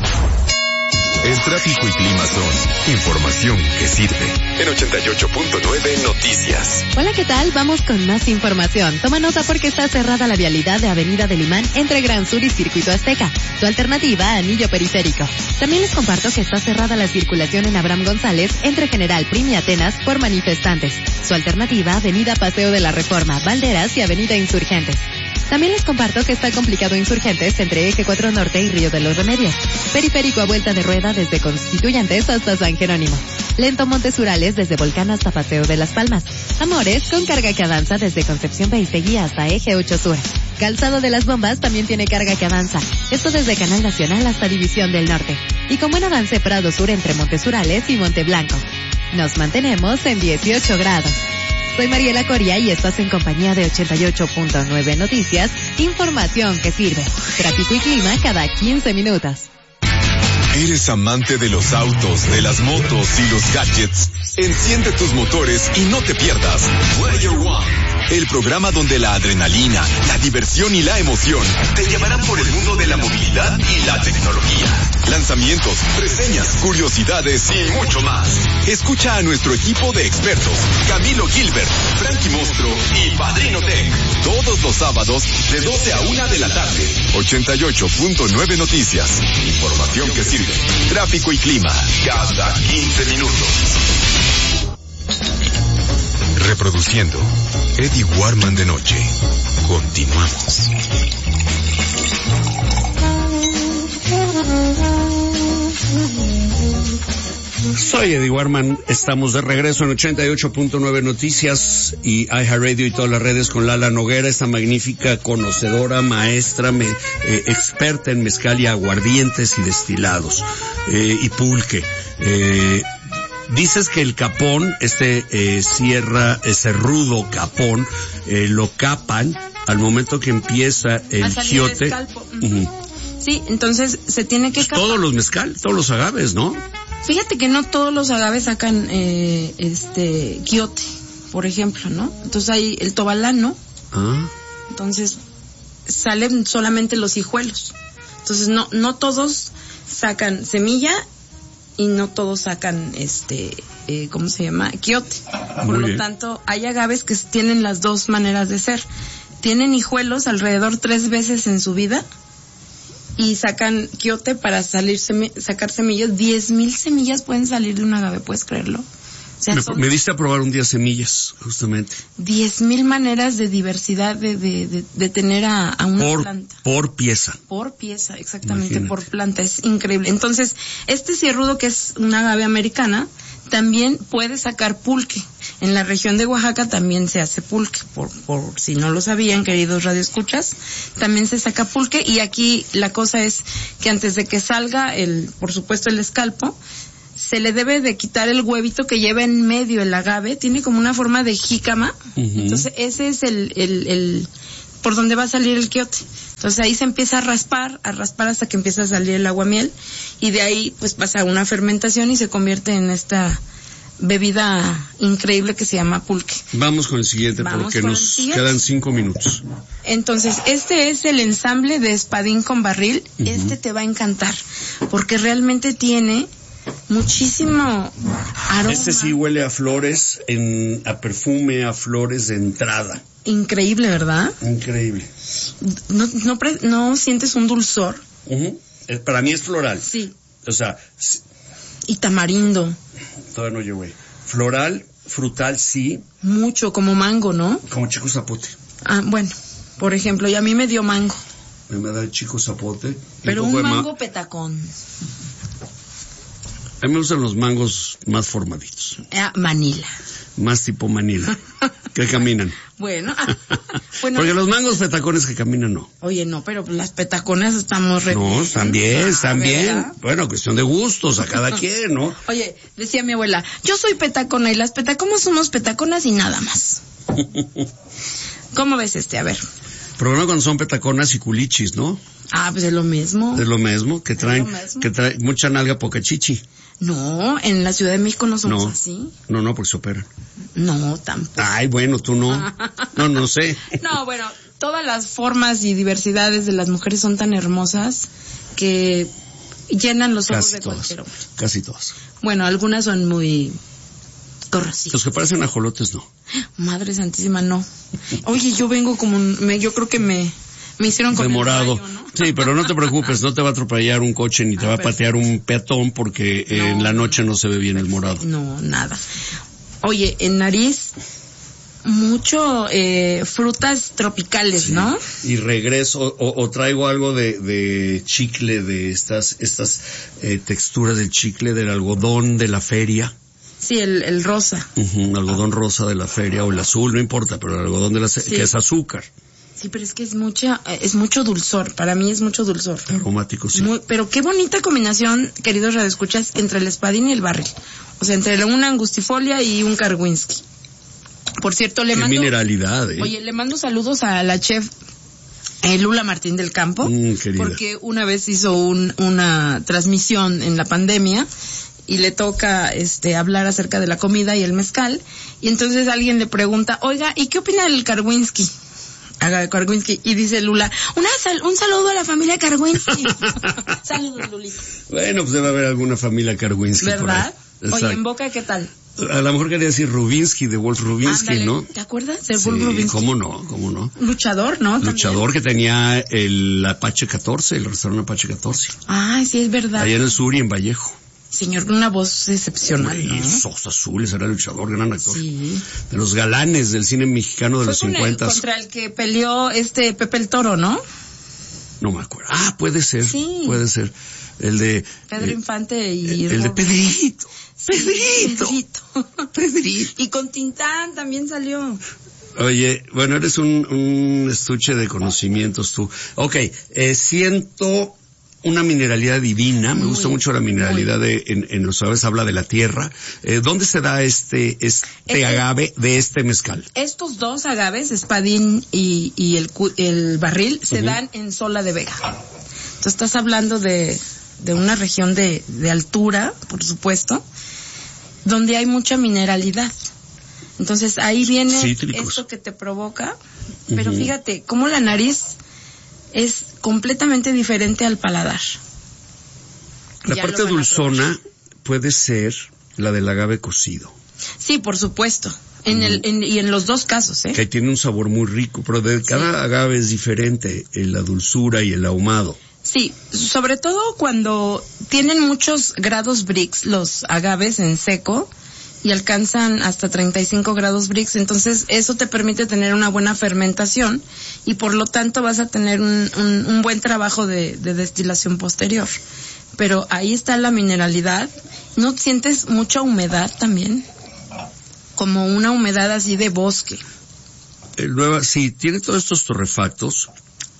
El tráfico y clima son información que sirve. En ochenta y ocho punto nueve Noticias. Hola, ¿qué tal? Vamos con más información. Toma nota porque está cerrada la vialidad de Avenida del Imán entre Gran Sur y Circuito Azteca. Su alternativa, anillo periférico. También les comparto que está cerrada la circulación en Abraham González entre General Prim y Atenas por manifestantes. Su alternativa, Avenida Paseo de la Reforma, Valderas y Avenida Insurgentes. También les comparto que está complicado Insurgentes entre Eje cuatro Norte y Río de los Remedios. Periférico a vuelta de rueda desde Constituyentes hasta San Jerónimo. Lento Montes Urales desde Volcán hasta Paseo de las Palmas. Amores con carga que avanza desde Concepción Beistegui hasta Eje ocho Sur. Calzado de las Bombas también tiene carga que avanza. Esto desde Canal Nacional hasta División del Norte. Y con buen avance Prado Sur entre Montes Urales y Monte Blanco. Nos mantenemos en dieciocho grados. Soy Mariela Coria y estás en compañía de ochenta y ocho punto nueve Noticias, información que sirve. Tráfico y clima cada quince minutos. ¿Eres amante de los autos, de las motos y los gadgets? Enciende tus motores y no te pierdas Player One, el programa donde la adrenalina, la diversión y la emoción te llevarán por el mundo de la movilidad y la tecnología. Lanzamientos, reseñas, curiosidades y mucho más. Escucha a nuestro equipo de expertos, Camilo Gilbert, Frankie Mostro y Padrino Tech, todos los sábados de doce a una de la tarde. ochenta y ocho punto nueve Noticias, información que sirve. Tráfico y clima cada quince minutos. Reproduciendo Eddie Warman de noche. Continuamos. Soy Eddie Warman, estamos de regreso en ochenta y ocho punto nueve Noticias y iHeartRadio y todas las redes con Lala Noguera, esta magnífica conocedora, maestra, me, eh, experta en mezcal y aguardientes y destilados, eh, y pulque. Eh, dices que el capón, este eh, sierra, ese rudo capón, eh, lo capan al momento que empieza el quiote. Uh-huh. Sí, entonces se tiene que pues capar. Todos los mezcal, todos los agaves, ¿no? Fíjate que no todos los agaves sacan eh, este quiote. por ejemplo, ¿no? Entonces hay el tobalano. Ah. Entonces salen solamente los hijuelos. Entonces no no todos sacan semilla y no todos sacan este eh, ¿cómo se llama? Quiote. Por Muy lo bien. tanto, hay agaves que tienen las dos maneras de ser. Tienen hijuelos alrededor tres veces en su vida y sacan quiote para salir semi- sacar semillas. Diez mil semillas pueden salir de un agave, ¿puedes creerlo? O sea, Me, son me diste a probar un día semillas, justamente. diez mil maneras de diversidad de, de, de, de tener a, a una Por, planta. por pieza. Por pieza, exactamente, Imagínate. por planta, es increíble. Entonces, este cierrudo, que es una agave americana, también puede sacar pulque. En la región de Oaxaca también se hace pulque, por, por si no lo sabían, queridos radioescuchas, también se saca pulque, y aquí la cosa es que antes de que salga el, por supuesto, el escalpo, se le debe de quitar el huevito que lleva en medio el agave, tiene como una forma de jícama, Ujú. entonces ese es el, el, el, por donde va a salir el quiote. Entonces ahí se empieza a raspar, a raspar hasta que empieza a salir el aguamiel, y de ahí pues pasa una fermentación y se convierte en esta bebida increíble que se llama pulque. Vamos con el siguiente, Vamos porque con el nos siguiente. quedan cinco minutos. Entonces, este es el ensamble de espadín con barril. Ujú. Este te va a encantar, porque realmente tiene muchísimo aroma. Este sí huele a flores, en, a perfume, a flores de entrada. Increíble, ¿verdad? Increíble. No, no, pre- no sientes un dulzor. Ujú. Eh, Para mí es floral. Sí. O sea, s- Y tamarindo. todavía no llegué. Floral, frutal, sí, Mucho, como mango, ¿no? como chico zapote. Ah, bueno, por ejemplo, y a mí me dio mango. Me va a dar chico zapote. y Pero poco un de ma- mango petacón. A mí me gustan los mangos más formaditos. Ah, Manila. Más tipo Manila. Que caminan. Bueno, bueno. Porque los mangos petacones que caminan no. Oye, no, pero las petaconas estamos re No, bien. también, Ah, también. ¿verdad? Bueno, cuestión de gustos, a cada quien, ¿no? Oye, decía mi abuela, yo soy petacona y las petaconas somos petaconas y nada más. ¿Cómo ves este? A ver. Problema cuando son petaconas y culichis, ¿no? Ah, pues es lo mismo. Es lo mismo, que traen, lo mismo. que traen mucha nalga, poca chichi. No, en la Ciudad de México no somos No. así. No, no, porque se operan. No, tampoco. Ay, bueno, tú no. No, no sé. No, bueno, todas las formas y diversidades de las mujeres son tan hermosas que llenan los ojos Casi de todas. cualquier hombre. Casi todas. Bueno, algunas son muy corrosivas. Los que parecen ajolotes, no. Madre santísima, no. Oye, yo vengo como, un- me, yo creo que me, me hicieron con De el morado. rayo, ¿no? Sí, pero no te preocupes, no te va a atropellar un coche ni te Ah, va a perfecto. patear un peatón porque eh, en la noche no se ve bien el morado. No, nada. Oye, en nariz, mucho eh, frutas tropicales, ¿no? Y regreso, o, o traigo algo de, de chicle, de estas, estas eh, texturas del chicle, del algodón de la feria. Sí, el, el rosa. Ujú, algodón rosa de la feria o el azul, no importa, pero el algodón de la fe- Sí. que es azúcar, Sí, pero es que es mucha, eh, es mucho dulzor. Para mí es mucho dulzor. aromático, sí. Muy- pero qué bonita combinación, queridos radioescuchas, entre el espadín y el barril. O sea, entre una angustifolia y un karwinski. Por cierto, le Qué mando... mineralidad, eh. Oye, le mando saludos a la chef eh, Lula Martín del Campo, Mm, querida. porque una vez hizo un, una transmisión en la pandemia y le toca este hablar acerca de la comida y el mezcal, y entonces alguien le pregunta, oiga, ¿y qué opina del karwinski? Haga Karwinski, y dice Lula, una sal- un saludo a la familia Karwinski. Saludos, Lulita. Bueno, pues debe haber alguna familia Karwinski por ahí. ¿Verdad? Oye, Exacto. en Boca, ¿qué tal? A lo mejor quería decir Rubinsky, de Wolf Rubinsky, Ándale, ¿no? ¿te acuerdas del Sí, Wolf Rubinsky? cómo no, cómo no. Luchador, ¿no? También. Luchador que tenía el Apache catorce, el restaurante Apache catorce. Ay, sí, es verdad. Allá en el sur y en Vallejo. Señor, con una voz excepcional, Y ¿no? ojos azules, era luchador, gran actor. Sí. De los galanes del cine mexicano de Fue los con el- cincuentas. contra el que peleó este Pepe el Toro, ¿no? No me acuerdo. Ah, puede ser, Sí. puede ser. El de... Pedro eh, Infante y... el de Pedrito. Pedrito. Pedrito. Pedrito. Y con Tintán también salió. Oye, bueno, eres un, un estuche de conocimientos tú. Ok, eh, siento una mineralidad divina, me Muy, gusta mucho la mineralidad de, en, en los aves habla de la tierra. Eh, ¿Dónde se da este, este Este- agave de este mezcal? Estos dos agaves, espadín y, y el, cu- el barril, se Ujú. dan en Sola de Vega. Tú estás hablando de, de una región de, de altura, por supuesto, donde hay mucha mineralidad. Entonces ahí viene Cítricos. esto que te provoca, pero Ujú. fíjate, cómo la nariz es completamente diferente al paladar. La Ya parte lo van a dulzona puede ser la del agave cocido, Sí, por supuesto. En el, en, y en los dos casos, ¿eh? que tiene un sabor muy rico, pero de cada agave es diferente en la dulzura y el ahumado. Sí, sobre todo cuando tienen muchos grados Brix los agaves en seco y alcanzan hasta treinta y cinco grados Brix, entonces eso te permite tener una buena fermentación y por lo tanto vas a tener un, un, un buen trabajo de, de destilación posterior. Pero ahí está la mineralidad. ¿No sientes mucha humedad también? Como una humedad así de bosque. El nueva, sí, tiene todos estos torrefactos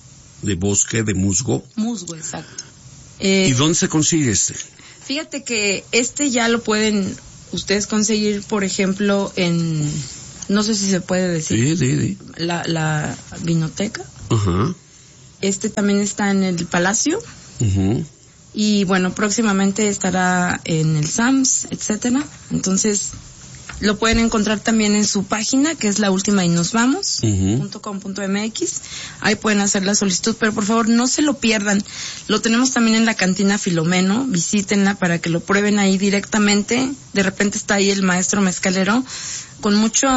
de bosque, de musgo. Musgo, exacto. Eh, ¿Y dónde se consigue este? Fíjate que este ya lo pueden ustedes conseguir, por ejemplo, en, no sé si se puede decir, Sí, sí, sí. la, la vinoteca. Ajá. Este también está en el Palacio. Ujú. Y bueno, próximamente estará en el Sams, etcétera. Entonces, lo pueden encontrar también en su página, que es la última y nos vamos, Ujú. punto com punto m x. Ahí pueden hacer la solicitud, pero por favor no se lo pierdan. Lo tenemos también en la cantina Filomeno, visítenla para que lo prueben ahí directamente. De repente está ahí el maestro mezcalero con mucho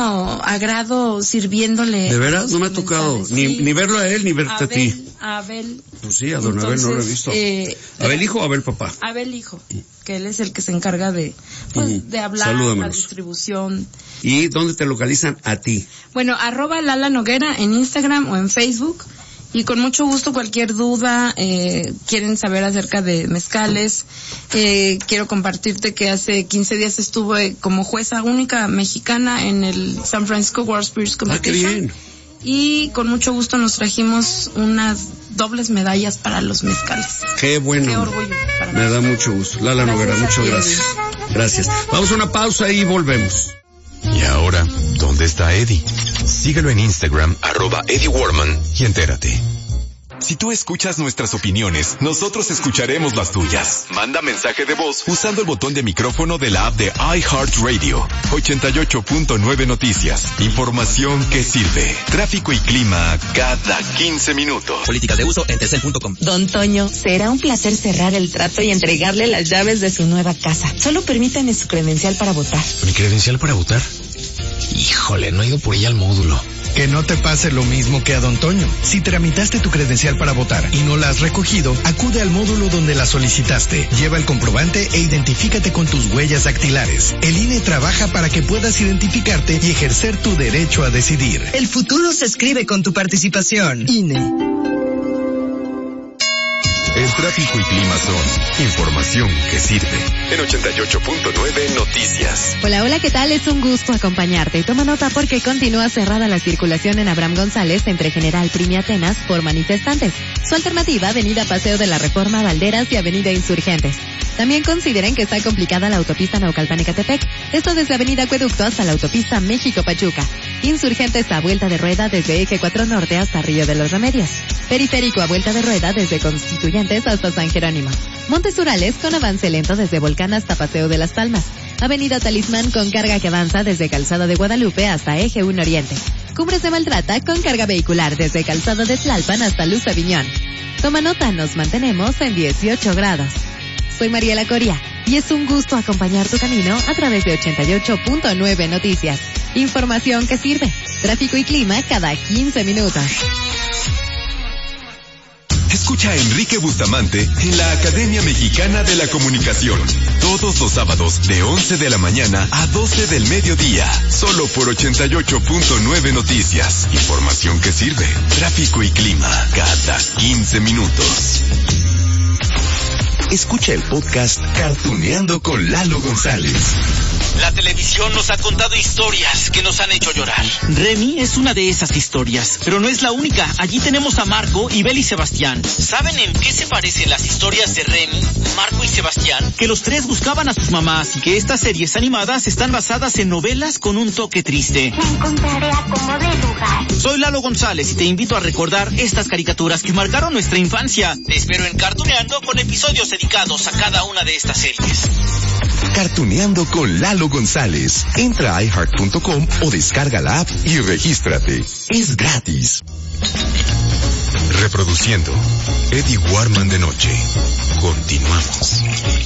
agrado sirviéndole. ¿De veras? los No me ha tocado comensales. ni, Sí. ni verlo a él ni verte a ti. Abel, Abel. Pues sí, a don Abel no lo he Entonces, visto. eh, ¿Abel hijo o Abel papá? Abel hijo, que él es el que se encarga de, pues, Ujú. de hablar, la Salúdamelos. distribución. ¿Y dónde te localizan a ti? Bueno, arroba Lala Noguera en Instagram o en Facebook. Y con mucho gusto, cualquier duda, eh, quieren saber acerca de mezcales, eh, quiero compartirte que hace quince días estuve como jueza única mexicana en el San Francisco World Spirits Ah, qué Competition. bien. Y con mucho gusto nos trajimos unas dobles medallas para los mezcales. Qué bueno. Qué orgullo para Me da mucho gusto. Lala Noguera, Gracias a muchas ti, gracias. Gracias. Vamos a una pausa y volvemos. Y ahora, ¿dónde está Eddie? Síguelo en Instagram, arroba Eddie Warman, y entérate. Si tú escuchas nuestras opiniones, nosotros escucharemos las tuyas. Manda mensaje de voz usando el botón de micrófono de la app de iHeartRadio. ochenta y ocho punto nueve Noticias. Información que sirve. Tráfico y clima cada quince minutos. Políticas de uso en Telcel punto com. Don Toño, será un placer cerrar el trato y entregarle las llaves de su nueva casa. Solo permítame su credencial para votar. ¿Mi credencial para votar? Híjole, no he ido por ella al módulo. Que no te pase lo mismo que a Don Toño. Si tramitaste tu credencial para votar y no la has recogido, acude al módulo donde la solicitaste. Lleva el comprobante e identifícate con tus huellas dactilares. El I N E trabaja para que puedas identificarte y ejercer tu derecho a decidir. El futuro se escribe con tu participación. I N E. El tráfico y clima son información que sirve. En ochenta y ocho punto nueve Noticias. Hola, hola, ¿qué tal? Es un gusto acompañarte. Toma nota porque continúa cerrada la circulación en Abraham González entre General Prim y Atenas por manifestantes. Su alternativa, Avenida Paseo de la Reforma, Valderas y Avenida Insurgentes. También consideren que está complicada la autopista Naucalpan-Ecatepec, esto desde Avenida Acueducto hasta la autopista México-Pachuca. Insurgentes a vuelta de rueda desde Eje cuatro Norte hasta Río de los Remedios. Periférico a vuelta de rueda desde Constituyentes hasta San Jerónimo. Montes Urales con avance lento desde Volcán hasta Paseo de las Palmas. Avenida Talismán con carga que avanza desde Calzada de Guadalupe hasta Eje uno Oriente. Cumbres de Maltrata con carga vehicular desde Calzada de Tlalpan hasta Luz Aviñón. Toma nota, nos mantenemos en dieciocho grados. Soy Mariela Coria y es un gusto acompañar tu camino a través de ochenta y ocho punto nueve Noticias. Información que sirve. Tráfico y clima cada quince minutos. Escucha a Enrique Bustamante en la Academia Mexicana de la Comunicación. Todos los sábados de once de la mañana a doce del mediodía. Solo por ochenta y ocho punto nueve Noticias. Información que sirve. Tráfico y clima cada quince minutos. Escucha el podcast Cartuneando con Lalo González. La televisión nos ha contado historias que nos han hecho llorar. Remy es una de esas historias, pero no es la única. Allí tenemos a Marco, Ibel y Sebastián. ¿Saben en qué se parecen las historias de Remy, Marco y Sebastián? Que los tres buscaban a sus mamás y que estas series animadas están basadas en novelas con un toque triste. Me encontraré a como de lugar. Soy Lalo González y te invito a recordar estas caricaturas que marcaron nuestra infancia. Te espero en Cartuneando con episodios dedicados a cada una de estas series. Cartuneando con Lalo González. Entra a i heart punto com o descarga la app y regístrate. Es gratis. Reproduciendo Eddie Warman de noche. Continuamos.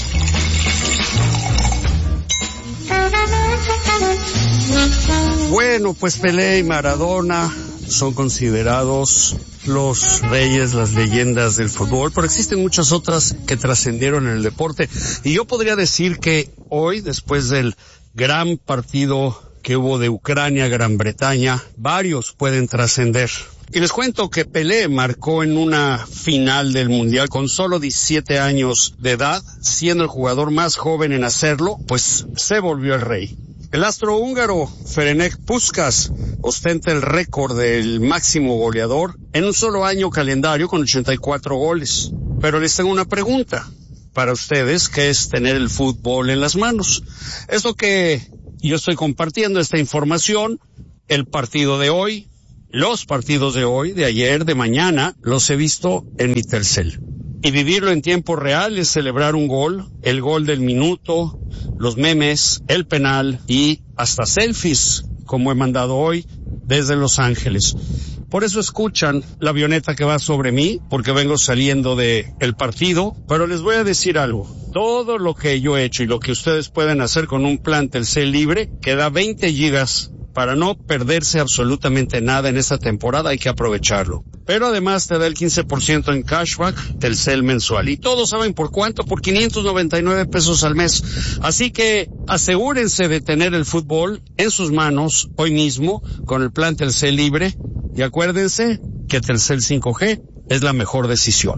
Bueno, pues Pelé y Maradona son considerados los reyes, las leyendas del fútbol, pero existen muchas otras que trascendieron en el deporte. Y yo podría decir que hoy, después del gran partido que hubo de Ucrania, Gran Bretaña, varios pueden trascender. Y les cuento que Pelé marcó en una final del Mundial con solo diecisiete años de edad, siendo el jugador más joven en hacerlo, pues se volvió el rey. El astro húngaro Ferenc Puskás ostenta el récord del máximo goleador en un solo año calendario con ochenta y cuatro goles. Pero les tengo una pregunta para ustedes, que es tener el fútbol en las manos. Esto que yo estoy compartiendo, esta información, el partido de hoy, los partidos de hoy, de ayer, de mañana, los he visto en mi Telcel. Y vivirlo en tiempo real es celebrar un gol, el gol del minuto, los memes, el penal y hasta selfies, como he mandado hoy desde Los Ángeles. Por eso escuchan la avioneta que va sobre mí, porque vengo saliendo de el partido, pero les voy a decir algo. Todo lo que yo he hecho y lo que ustedes pueden hacer con un plan Telcel libre, que da veinte gigas para no perderse absolutamente nada en esta temporada, hay que aprovecharlo. Pero además te da el quince por ciento en cashback Telcel mensual. Y todos saben por cuánto, por quinientos noventa y nueve pesos al mes. Así que asegúrense de tener el fútbol en sus manos hoy mismo con el plan Telcel libre. Y acuérdense que Telcel cinco G es la mejor decisión.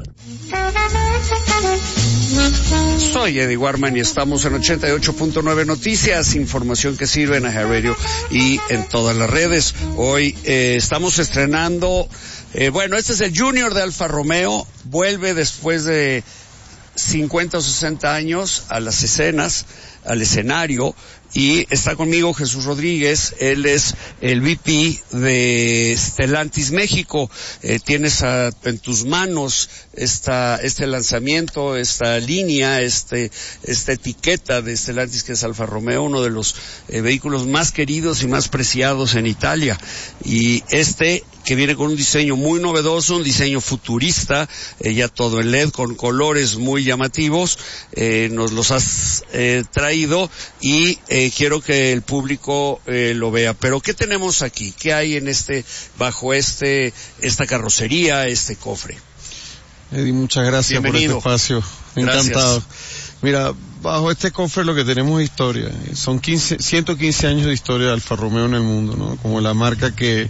Soy Eddie Warman y estamos en ochenta y ocho punto nueve Noticias, información que sirve en iHeartRadio y en todas las redes. Hoy eh, estamos estrenando, eh, bueno, este es el Junior de Alfa Romeo, vuelve después de cincuenta o sesenta años a las escenas, al escenario, y está conmigo Jesús Rodríguez, él es el V P de Stellantis México. Eh, tienes a, en tus manos esta, este lanzamiento, esta línea, este, esta etiqueta de Stellantis, que es Alfa Romeo, uno de los eh, vehículos más queridos y más preciados en Italia. Y este, que viene con un diseño muy novedoso, un diseño futurista, eh, ya todo en L E D, con colores muy llamativos, eh, nos los has eh, traído y eh, quiero que el público eh, lo vea. Pero ¿qué tenemos aquí? ¿Qué hay en este, bajo este, esta carrocería, este cofre? Eddie, muchas gracias. Bienvenido. Por este espacio. Encantado. Gracias. Mira, bajo este cofre lo que tenemos es historia. Son quince, ciento quince años de historia de Alfa Romeo en el mundo, ¿no? Como la marca que,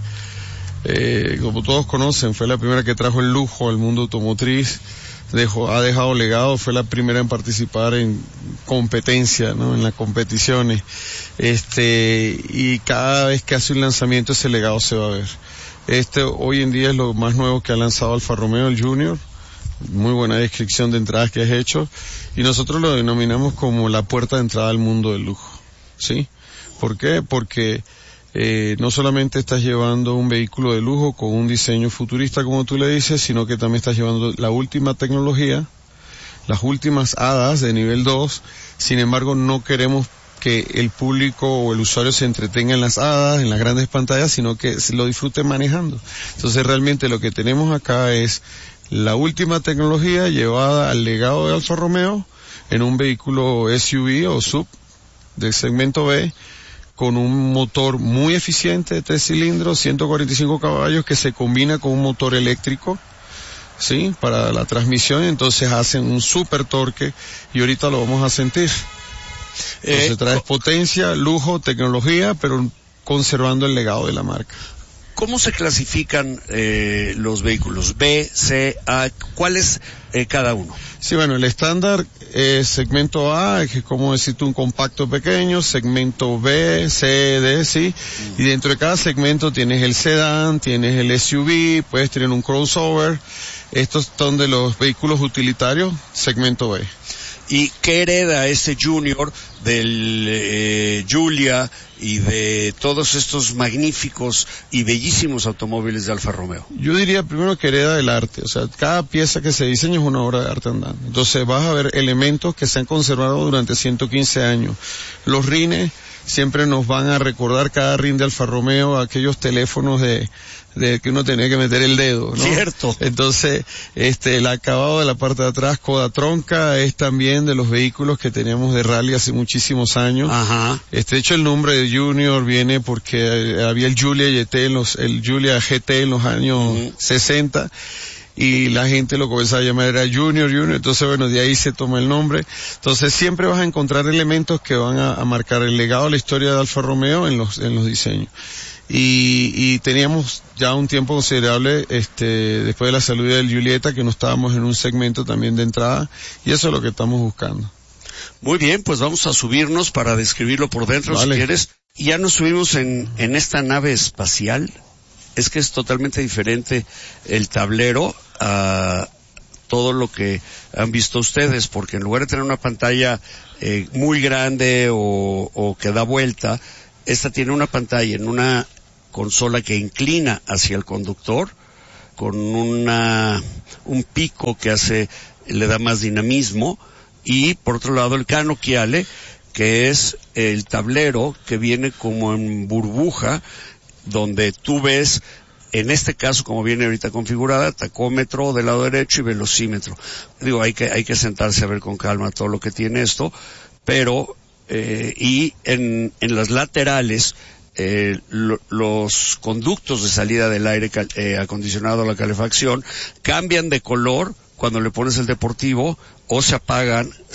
eh, como todos conocen, fue la primera que trajo el lujo al mundo automotriz. Dejó, ha dejado legado, fue la primera en participar en competencia, ¿no? En las competiciones. Este, y cada vez que hace un lanzamiento ese legado se va a ver. Este hoy en día es lo más nuevo que ha lanzado Alfa Romeo, el Junior. Muy buena descripción de entradas que has hecho. Y nosotros lo denominamos como la puerta de entrada al mundo del lujo. ¿Sí? ¿Por qué? Porque Eh, no solamente estás llevando un vehículo de lujo con un diseño futurista, como tú le dices, sino que también estás llevando la última tecnología, las últimas hadas de nivel dos. Sin embargo, no queremos que el público o el usuario se entretenga en las hadas, en las grandes pantallas, sino que lo disfrute manejando. Entonces, realmente lo que tenemos acá es la última tecnología llevada al legado de Alfa Romeo en un vehículo S U V o sub del segmento B, con un motor muy eficiente de tres cilindros, ciento cuarenta y cinco caballos, que se combina con un motor eléctrico, ¿sí? Para la transmisión, entonces hacen un super torque y ahorita lo vamos a sentir. Entonces eh, traes potencia, lujo, tecnología, pero conservando el legado de la marca. ¿Cómo se clasifican eh, los vehículos? B, C, A, ¿cuál es eh, cada uno? Sí, bueno, el estándar es segmento A, que es como decirte un compacto pequeño, segmento B, C, D, sí, mm. y dentro de cada segmento tienes el sedán, tienes el S U V, puedes tener un crossover. Estos son de los vehículos utilitarios, segmento B. ¿Y qué hereda ese Junior del eh, Giulia y de todos estos magníficos y bellísimos automóviles de Alfa Romeo? Yo diría primero que hereda el arte, o sea, cada pieza que se diseña es una obra de arte andando. Entonces vas a ver elementos que se han conservado durante ciento quince años. Los rines siempre nos van a recordar cada rin de Alfa Romeo, aquellos teléfonos de, de que uno tenía que meter el dedo, ¿no? Cierto. Entonces, este, el acabado de la parte de atrás, coda tronca, es también de los vehículos que teníamos de rally hace muchísimos años. Ajá. Este, de hecho, el nombre de Junior viene porque había el Giulia G T en los, el Giulia G T en los años uh-huh. sesenta. Y la gente lo comenzaba a llamar era Junior, Junior, entonces bueno, de ahí se toma el nombre. Entonces siempre vas a encontrar elementos que van a, a marcar el legado de la historia de Alfa Romeo en los, en los diseños. Y, y teníamos ya un tiempo considerable, este, después de la salida del Giulietta, que no estábamos en un segmento también de entrada, y eso es lo que estamos buscando. Muy bien, pues vamos a subirnos para describirlo por dentro, vale. Si quieres. Y ya nos subimos en, en esta nave espacial. Es que es totalmente diferente el tablero a todo lo que han visto ustedes, porque en lugar de tener una pantalla eh, muy grande o, o que da vuelta, esta tiene una pantalla en una consola que inclina hacia el conductor, con una un pico que hace, le da más dinamismo, y por otro lado el Canocchiale, que es el tablero que viene como en burbuja, donde tú ves, en este caso como viene ahorita configurada, tacómetro del lado derecho y velocímetro. Digo, hay que hay que sentarse a ver con calma todo lo que tiene esto, pero eh, y en en las laterales eh, lo, los conductos de salida del aire cal, eh, acondicionado a la calefacción cambian de color cuando le pones el deportivo, o se apagan